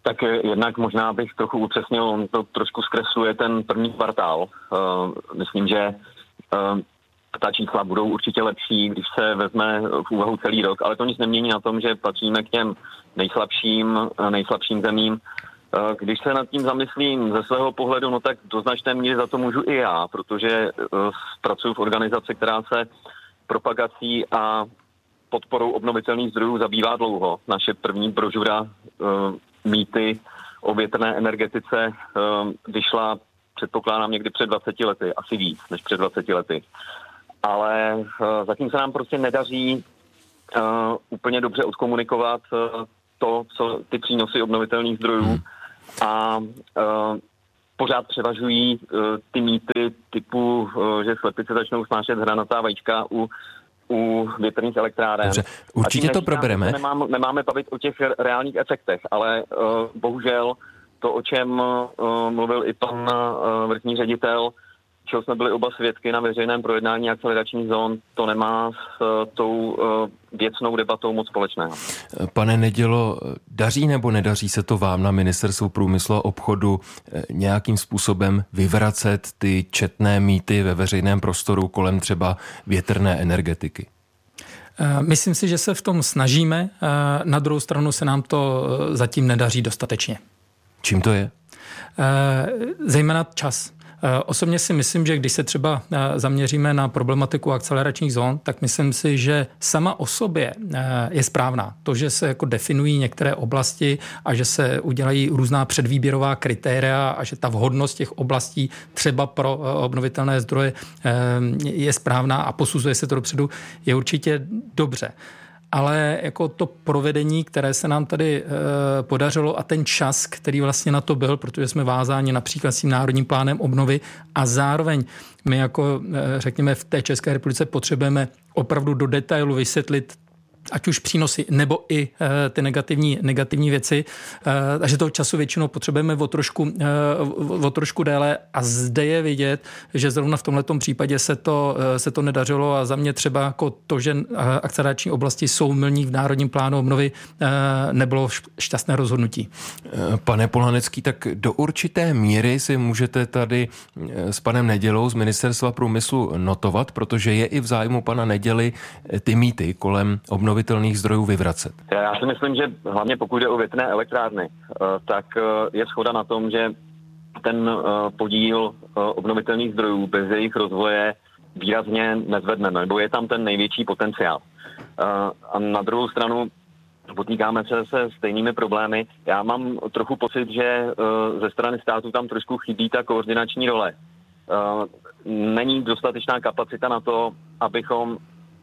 Tak jednak možná bych trochu upřesnil, on to trošku zkresluje ten první kvartál. Uh, myslím, že uh, ta čísla budou určitě lepší, když se vezme v úvahu celý rok, ale to nic nemění na tom, že patříme k těm nejslabším, nejslabším zemím. Uh, když se nad tím zamyslím ze svého pohledu, no tak do značné míry za to můžu i já, protože uh, pracuji v organizaci, která se propagací a podporou obnovitelných zdrojů zabývá dlouho. Naše první brožura uh, mýty o větrné energetice um, vyšla, předpokládám, někdy před dvaceti lety, asi víc než před dvaceti lety. Ale uh, zatím se nám prostě nedaří uh, úplně dobře odkomunikovat uh, to, co ty přínosy obnovitelných zdrojů hmm. a uh, pořád převažují uh, ty mýty typu, uh, že slepice začnou snášet hranatá vajíčka u u větrných elektráren. Dobře, určitě to probereme. Nemám, nemáme bavit o těch reálných efektech, ale uh, bohužel to, o čem uh, mluvil i pan uh, vrchní ředitel, čeho jsme byli oba svědky na veřejném projednání akceleračních zón, to nemá s uh, tou uh, věcnou debatou moc společného. Pane Nedělo, daří nebo nedaří se to vám na Ministerstvu průmyslu a obchodu nějakým způsobem vyvracet ty četné mýty ve veřejném prostoru kolem třeba větrné energetiky? Myslím si, že se v tom snažíme. Na druhou stranu se nám to zatím nedaří dostatečně. Čím to je? Zejména čas. Osobně si myslím, že když se třeba zaměříme na problematiku akceleračních zón, tak myslím si, že sama o sobě je správná. To, že se jako definují některé oblasti a že se udělají různá předvýběrová kritéria a že ta vhodnost těch oblastí třeba pro obnovitelné zdroje je správná a posuzuje se to dopředu, je určitě dobře. Ale jako to provedení, které se nám tady e, podařilo a ten čas, který vlastně na to byl, protože jsme vázáni například s tím národním plánem obnovy a zároveň my jako, e, řekněme, v té České republice potřebujeme opravdu do detailu vysvětlit ať už přínosy, nebo i e, ty negativní, negativní věci. E, takže toho času většinou potřebujeme o trošku, e, o trošku déle a zde je vidět, že zrovna v tomhletom případě se to, e, se to nedařilo a za mě třeba jako to, že akcelerační oblasti jsou milník v národním plánu obnovy, e, nebylo šťastné rozhodnutí. Pane Polanecký, tak do určité míry si můžete tady s panem Nedělou z Ministerstva průmyslu notovat, protože je i v zájmu pana Neděly ty mýty kolem obnovy obnovitelných zdrojů vyvracet? Já si myslím, že hlavně pokud jde o větrné elektrárny, tak je shoda na tom, že ten podíl obnovitelných zdrojů bez jejich rozvoje výrazně nezvedneme, nebo je tam ten největší potenciál. A na druhou stranu potýkáme se se stejnými problémy. Já mám trochu pocit, že ze strany státu tam trošku chybí ta koordinační role. Není dostatečná kapacita na to, abychom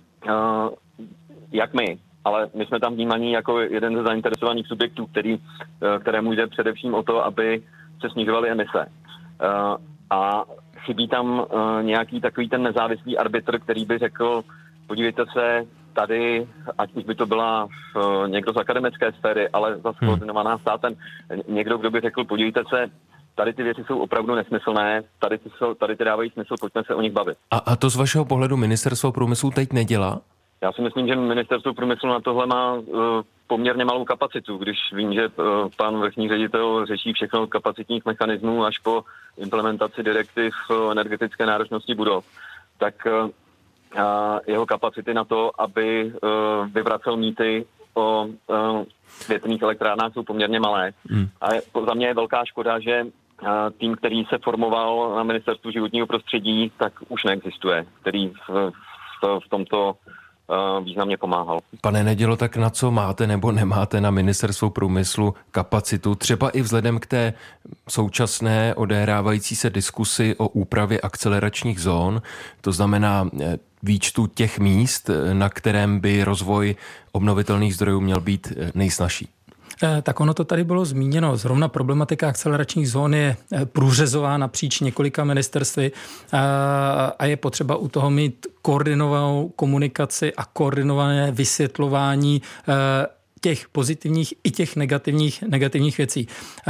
jak my, ale my jsme tam vnímaní jako jeden ze zainteresovaných subjektů, který, kterému jde především o to, aby se snižovaly emise. A chybí tam nějaký takový ten nezávislý arbitr, který by řekl, podívejte se, tady, ať už by to byla někdo z akademické sféry, ale zase koordinovaná státem, někdo, kdo by řekl, podívejte se, tady ty věci jsou opravdu nesmyslné, tady ty, jsou, tady ty dávají smysl, pojďme se o nich bavit. A, a to z vašeho pohledu Ministerstvo průmyslu teď nedělá? Já si myslím, že Ministerstvo průmyslu na tohle má uh, poměrně malou kapacitu, když vím, že uh, pan vrchní ředitel řeší všechno od kapacitních mechanismů až po implementaci direktiv uh, energetické náročnosti budov, tak uh, jeho kapacity na to, aby uh, vyvracel mýty o uh, větrných elektrárnách jsou poměrně malé. Hmm. A je, za mě je velká škoda, že uh, tým, který se formoval na Ministerstvu životního prostředí, tak už neexistuje, který v, v, v tomto významně pomáhal. Pane Nedělo, tak na co máte nebo nemáte na Ministerstvu průmyslu kapacitu, třeba i vzhledem k té současné odehrávající se diskusi o úpravě akceleračních zón, to znamená výčtu těch míst, na kterém by rozvoj obnovitelných zdrojů měl být nejsnažší? Tak ono to tady bylo zmíněno. Zrovna problematika akceleračních zón je průřezová napříč několika ministerstvy a je potřeba u toho mít koordinovanou komunikaci a koordinované vysvětlování těch pozitivních i těch negativních, negativních věcí.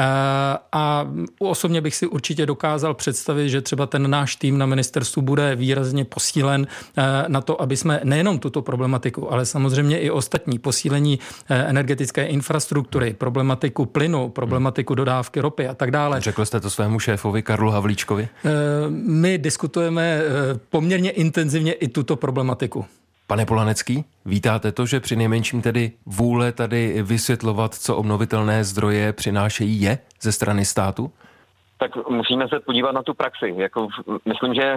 A osobně bych si určitě dokázal představit, že třeba ten náš tým na ministerstvu bude výrazně posílen na to, aby jsme nejenom tuto problematiku, ale samozřejmě i ostatní posílení energetické infrastruktury, problematiku plynu, problematiku dodávky ropy a tak dále. Řekl jste to svému šéfovi Karlu Havlíčkovi? My diskutujeme poměrně intenzivně i tuto problematiku. Pane Polanecký, vítáte to, že při nejmenším tedy vůle tady vysvětlovat, co obnovitelné zdroje přinášejí, je ze strany státu? Tak musíme se podívat na tu praxi. Jako, myslím, že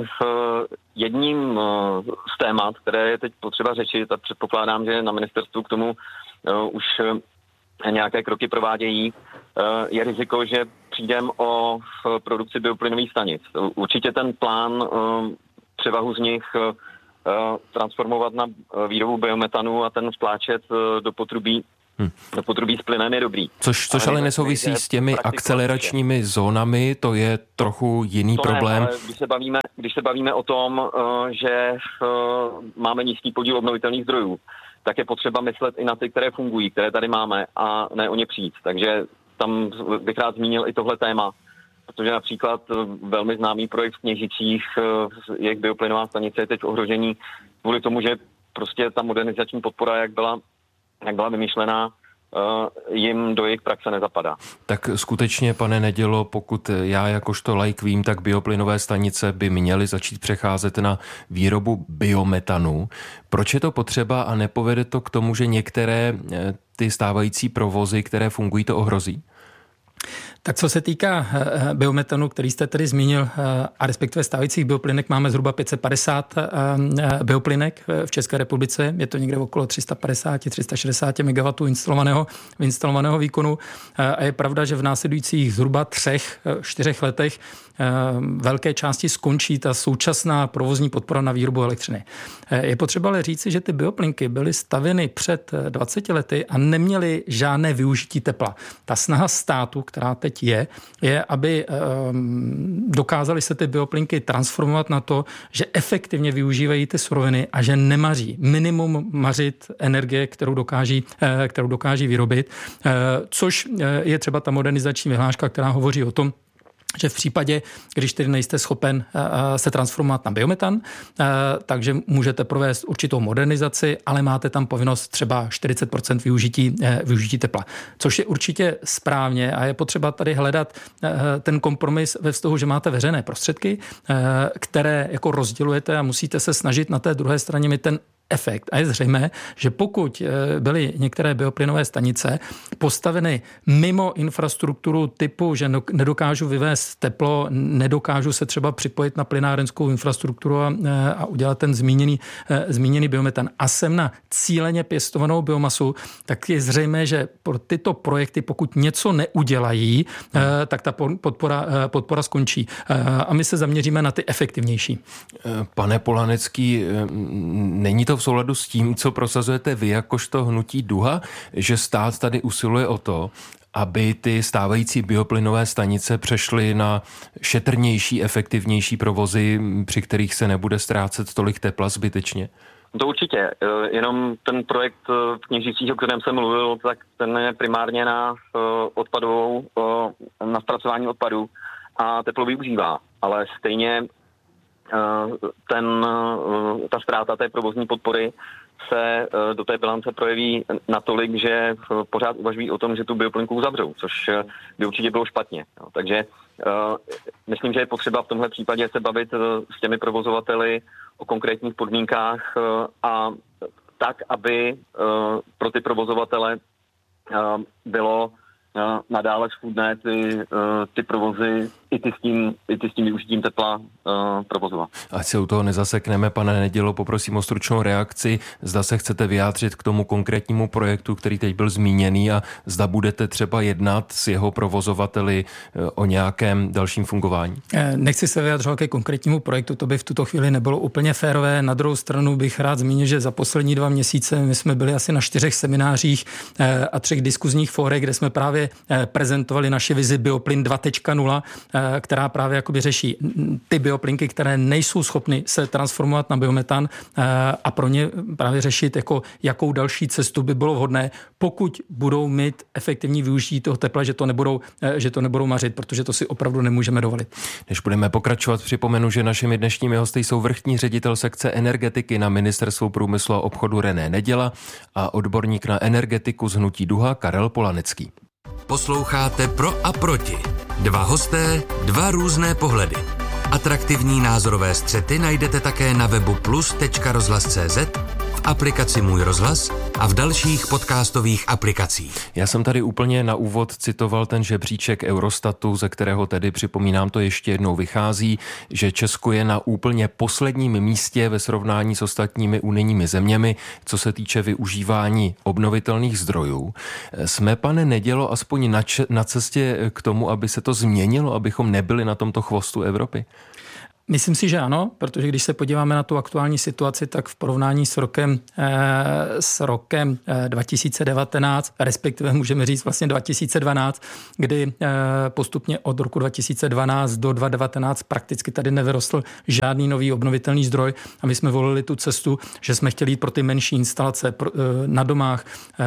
jedním z témat, které je teď potřeba řešit, a předpokládám, že na ministerstvu k tomu už nějaké kroky provádějí, je riziko, že přijdeme o produkci bioplynových stanic. Určitě ten plán převahu z nich transformovat na výrobu biometanu a ten vtláčet do potrubí, hmm. do potrubí s plynem je dobrý. Což, což ale, ale nesouvisí s těmi akceleračními zónami, to je trochu jiný to problém. Ne, ale když se bavíme, když se bavíme o tom, že máme nízký podíl obnovitelných zdrojů, tak je potřeba myslet i na ty, které fungují, které tady máme, a ne o ně přijít. Takže tam bych rád zmínil i tohle téma. Protože například velmi známý projekt v Kněžicích, jejich bioplynová stanice je teď v ohrožení kvůli tomu, že prostě ta modernizační podpora, jak byla, jak byla vymyšlená, jim do jejich praxe nezapadá. Tak skutečně, pane Nedělo, pokud já jakožto laik vím, tak bioplynové stanice by měly začít přecházet na výrobu biometanu. Proč je to potřeba a nepovede to k tomu, že některé ty stávající provozy, které fungují, to ohrozí? Tak co se týká biometanu, který jste tedy zmínil, a respektive stávajících bioplynek, máme zhruba pět set padesát bioplynek v České republice. Je to někde okolo tři sta padesát až tři sta šedesát megawattů instalovaného, instalovaného výkonu. A je pravda, že v následujících zhruba třech, čtyřech letech velké části skončí ta současná provozní podpora na výrobu elektřiny. Je potřeba ale říci, že ty bioplynky byly stavěny před dvaceti lety a neměly žádné využití tepla. Ta snaha státu, která teď je, je, aby um, dokázali se ty bioplynky transformovat na to, že efektivně využívají ty suroviny a že nemaří. Minimum mařit energie, kterou dokáží, kterou dokáží vyrobit, což je třeba ta modernizační vyhláška, která hovoří o tom, že v případě, když tedy nejste schopen se transformovat na biometan, takže můžete provést určitou modernizaci, ale máte tam povinnost třeba čtyřicet procent využití, využití tepla. Což je určitě správně a je potřeba tady hledat ten kompromis ve vztahu, že máte veřejné prostředky, které jako rozdělujete a musíte se snažit na té druhé straně mít ten efekt. A je zřejmé, že pokud byly některé bioplynové stanice postaveny mimo infrastrukturu typu, že nedokážu vyvést teplo, nedokážu se třeba připojit na plynárenskou infrastrukturu a, a udělat ten zmíněný, zmíněný biometan a jsem na cíleně pěstovanou biomasu, tak je zřejmé, že pro tyto projekty, pokud něco neudělají, hmm. tak ta podpora, podpora skončí. A my se zaměříme na ty efektivnější. Pane Polanecký, není to v souladu s tím, co prosazujete vy jakožto hnutí Duha, že stát tady usiluje o to, aby ty stávající bioplynové stanice přešly na šetrnější, efektivnější provozy, při kterých se nebude ztrácet tolik tepla zbytečně? To určitě. Jenom ten projekt v Kněžicích, o kterém jsem mluvil, tak ten je primárně na odpadovou, na zpracování odpadů a teplo využívá. Ale stejně ten, ta ztráta té provozní podpory se do té bilance projeví natolik, že pořád uvažují o tom, že tu bioplynku uzavřou, což by určitě bylo špatně. Takže myslím, že je potřeba v tomhle případě se bavit s těmi provozovateli o konkrétních podmínkách a tak, aby pro ty provozovatele bylo nadále schůdné ty, ty provozy i ty s tím, i ty s tím využitím tepla uh, provozovat. Ať se u toho nezasekneme, pane Nedělo, poprosím o stručnou reakci. Zda se chcete vyjádřit k tomu konkrétnímu projektu, který teď byl zmíněný, a zda budete třeba jednat s jeho provozovateli o nějakém dalším fungování? Nechci se vyjádřovat ke konkrétnímu projektu, to by v tuto chvíli nebylo úplně férové. Na druhou stranu bych rád zmínil, že za poslední dva měsíce my jsme byli asi na čtyřech seminářích a třech diskuzních fórech, kde jsme právě prezentovali naši vizi Bioplyn dva tečka nula, která právě jakoby řeší ty bioplynky, které nejsou schopny se transformovat na biometan a pro ně právě řešit, jako, jakou další cestu by bylo vhodné, pokud budou mít efektivní využití toho tepla, že to nebudou, že to nebudou mařit, protože to si opravdu nemůžeme dovolit. Než budeme pokračovat, připomenu, že našimi dnešními hosty jsou vrchní ředitel sekce energetiky na Ministerstvu průmyslu a obchodu René Neděla a odborník na energetiku z hnutí Duha Karel Polanecký. Posloucháte Pro a proti. Dva hosté, dva různé pohledy. Atraktivní názorové střety najdete také na webu plus tečka rozhlas tečka cé zet, v aplikaci Můj rozhlas a v dalších podcastových aplikacích. Já jsem tady úplně na úvod citoval ten žebříček Eurostatu, ze kterého tedy, připomínám, to ještě jednou vychází, že Česko je na úplně posledním místě ve srovnání s ostatními unijními zeměmi, co se týče využívání obnovitelných zdrojů. Jsme, pane Nedělo, aspoň na, č- na cestě k tomu, aby se to změnilo, abychom nebyli na tomto chvostu Evropy? Myslím si, že ano, protože když se podíváme na tu aktuální situaci, tak v porovnání s rokem, s rokem dva tisíce devatenáct, respektive můžeme říct vlastně dva tisíce dvanáct, kdy postupně od roku dva tisíce dvanáct do dva tisíce devatenáct prakticky tady nevyrostl žádný nový obnovitelný zdroj a my jsme volili tu cestu, že jsme chtěli jít pro ty menší instalace na domách,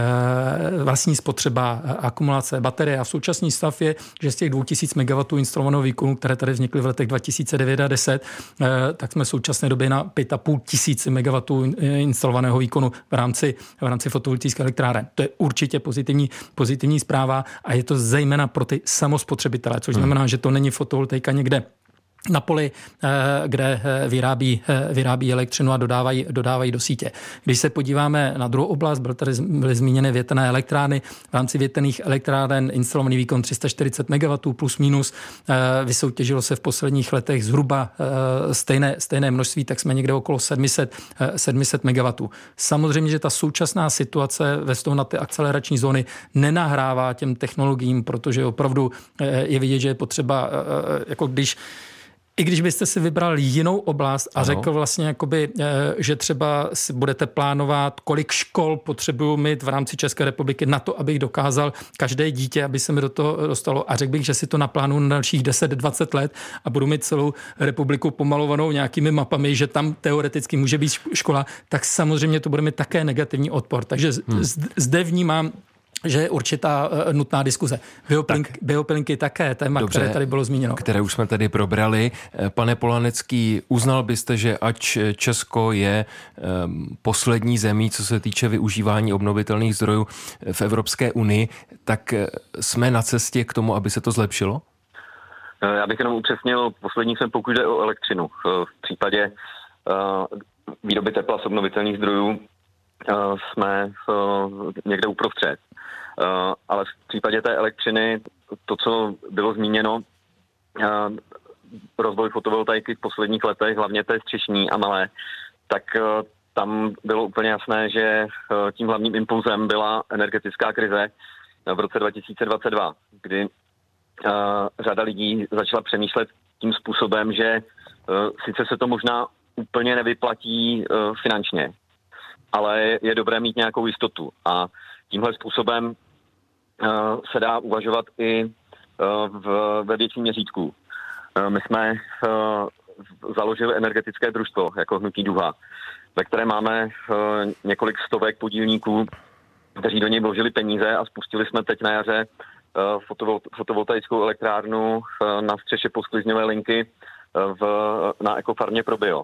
vlastní spotřeba, akumulace, baterie a v současný stav je, že z těch dvou tisíc megawattů instalovaného výkonu, které tady vznikly v letech dva tisíce devět a deset, tak jsme v současné době na pět a půl tisíci megawattů instalovaného výkonu v rámci, v rámci fotovoltaických elektráren. To je určitě pozitivní, pozitivní zpráva a je to zejména pro ty samospotřebitele, což znamená, že to není fotovoltaika někde na poli, kde vyrábí, vyrábí elektřinu a dodávají, dodávají do sítě. Když se podíváme na druhou oblast, byl tady, byly zmíněny větrné elektrárny. V rámci větrných elektráren instalovaný výkon tři sta čtyřicet megawattů plus minus. Vysoutěžilo se v posledních letech zhruba stejné, stejné množství, tak jsme někde okolo sedm set megawattů. Samozřejmě, že ta současná situace ve vztahu na ty akcelerační zóny nenahrává těm technologiím, protože opravdu je vidět, že je potřeba, jako když I když byste si vybral jinou oblast a ano. řekl vlastně, jakoby, že třeba si budete plánovat, kolik škol potřebuju mít v rámci České republiky na to, abych dokázal každé dítě, aby se mi do toho dostalo a řekl bych, že si to naplánuju na dalších deset dvacet let a budu mít celou republiku pomalovanou nějakými mapami, že tam teoreticky může být škola, tak samozřejmě to bude mít také negativní odpor. Takže hmm. zde vnímám, že je určitá uh, nutná diskuze. Bioplink, tak. Bioplinky také, téma, dobře, které tady bylo zmíněno. Které už jsme tady probrali. Pane Polanecký, uznal byste, že ač Česko je um, poslední zemí, co se týče využívání obnovitelných zdrojů v Evropské unii, tak jsme na cestě k tomu, aby se to zlepšilo? Já bych jenom upřesnil, poslední jsem, pokud jde o elektřinu. V případě uh, výroby tepla z obnovitelných zdrojů uh, jsme uh, někde uprostřed. Uh, ale v případě té elektřiny, to, co bylo zmíněno, uh, rozvoj fotovoltaiky v posledních letech, hlavně té střešní a malé, tak uh, tam bylo úplně jasné, že uh, tím hlavním impulzem byla energetická krize v roce dva tisíce dvacet dva, kdy uh, řada lidí začala přemýšlet tím způsobem, že uh, sice se to možná úplně nevyplatí uh, finančně, ale je dobré mít nějakou jistotu a tímhle způsobem uh, se dá uvažovat i uh, v, ve větším měřítku. Uh, my jsme uh, založili energetické družstvo jako hnutí Duha, ve které máme uh, několik stovek podílníků, kteří do něj vložili peníze a spustili jsme teď na jaře uh, fotovol, fotovoltaickou elektrárnu uh, na střeše posklizňové linky uh, v, na ekofarmě pro bio.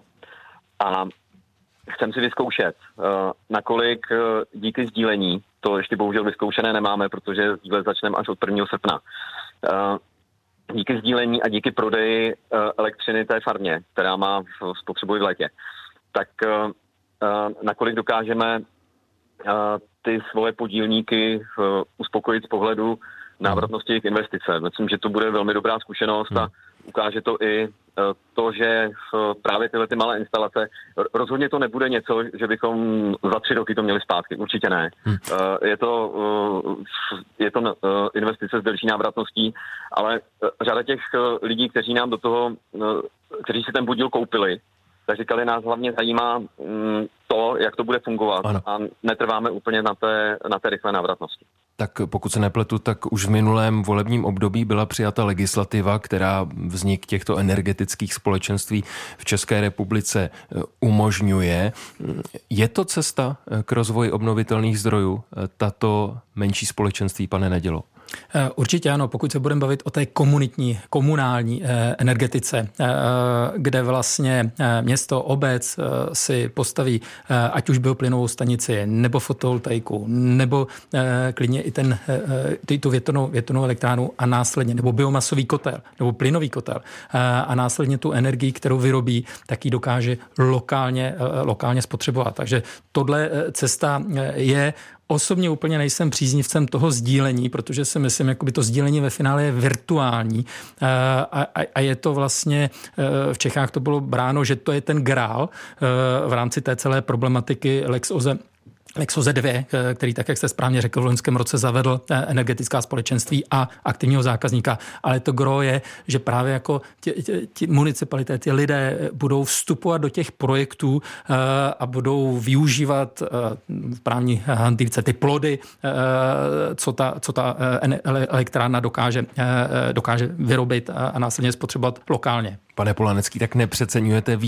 A chcem si vyzkoušet, uh, nakolik uh, díky sdílení, to ještě bohužel vyzkoušené nemáme, protože sdílet začneme až od prvního srpna, uh, díky sdílení a díky prodeji uh, elektřiny té farmě, která má spotřebu v létě, tak uh, uh, nakolik dokážeme uh, ty svoje podílníky uh, uspokojit z pohledu návratnosti jejich investice. Myslím, že to bude velmi dobrá zkušenost a ukáže to i to, že právě tyhle ty malé instalace, rozhodně to nebude něco, že bychom za tři roky to měli zpátky, určitě ne. Hmm. Je to, je to investice s delší návratností, ale řada těch lidí, kteří nám do toho, kteří si ten podíl koupili, tak říkali, nás hlavně zajímá to, jak to bude fungovat ano. a netrváme úplně na té, na té rychlé návratnosti. tak pokud se nepletu, tak už v minulém volebním období byla přijata legislativa, která vznik těchto energetických společenství v České republice umožňuje. Je to cesta k rozvoji obnovitelných zdrojů, tato menší společenství, pane Nedělo? Určitě ano, pokud se budeme bavit o té komunitní, komunální energetice, kde vlastně město, obec si postaví ať už bioplynovou stanici, nebo fotovoltaiku, nebo klidně i ten, tu větrnou, větrnou elektránu a následně, nebo biomasový kotel, nebo plynový kotel a následně tu energii, kterou vyrobí, tak ji dokáže lokálně, lokálně spotřebovat. Takže tohle cesta je. Osobně úplně nejsem příznivcem toho sdílení, protože si myslím, jakoby to sdílení ve finále je virtuální a, a, a je to vlastně, v Čechách to bylo bráno, že to je ten grál v rámci té celé problematiky Lex O Z E. Lex O Z E dva, který, tak jak jste správně řekl, v loňském roce zavedl energetická společenství a aktivního zákazníka. Ale to gro je, že právě jako ti, ti, ti municipality, ti lidé budou vstupovat do těch projektů a budou využívat v právní hantýrce ty plody, co ta, co ta elektrárna dokáže, dokáže vyrobit a následně spotřebovat lokálně. Pane Polanecký, tak nepřeceňujete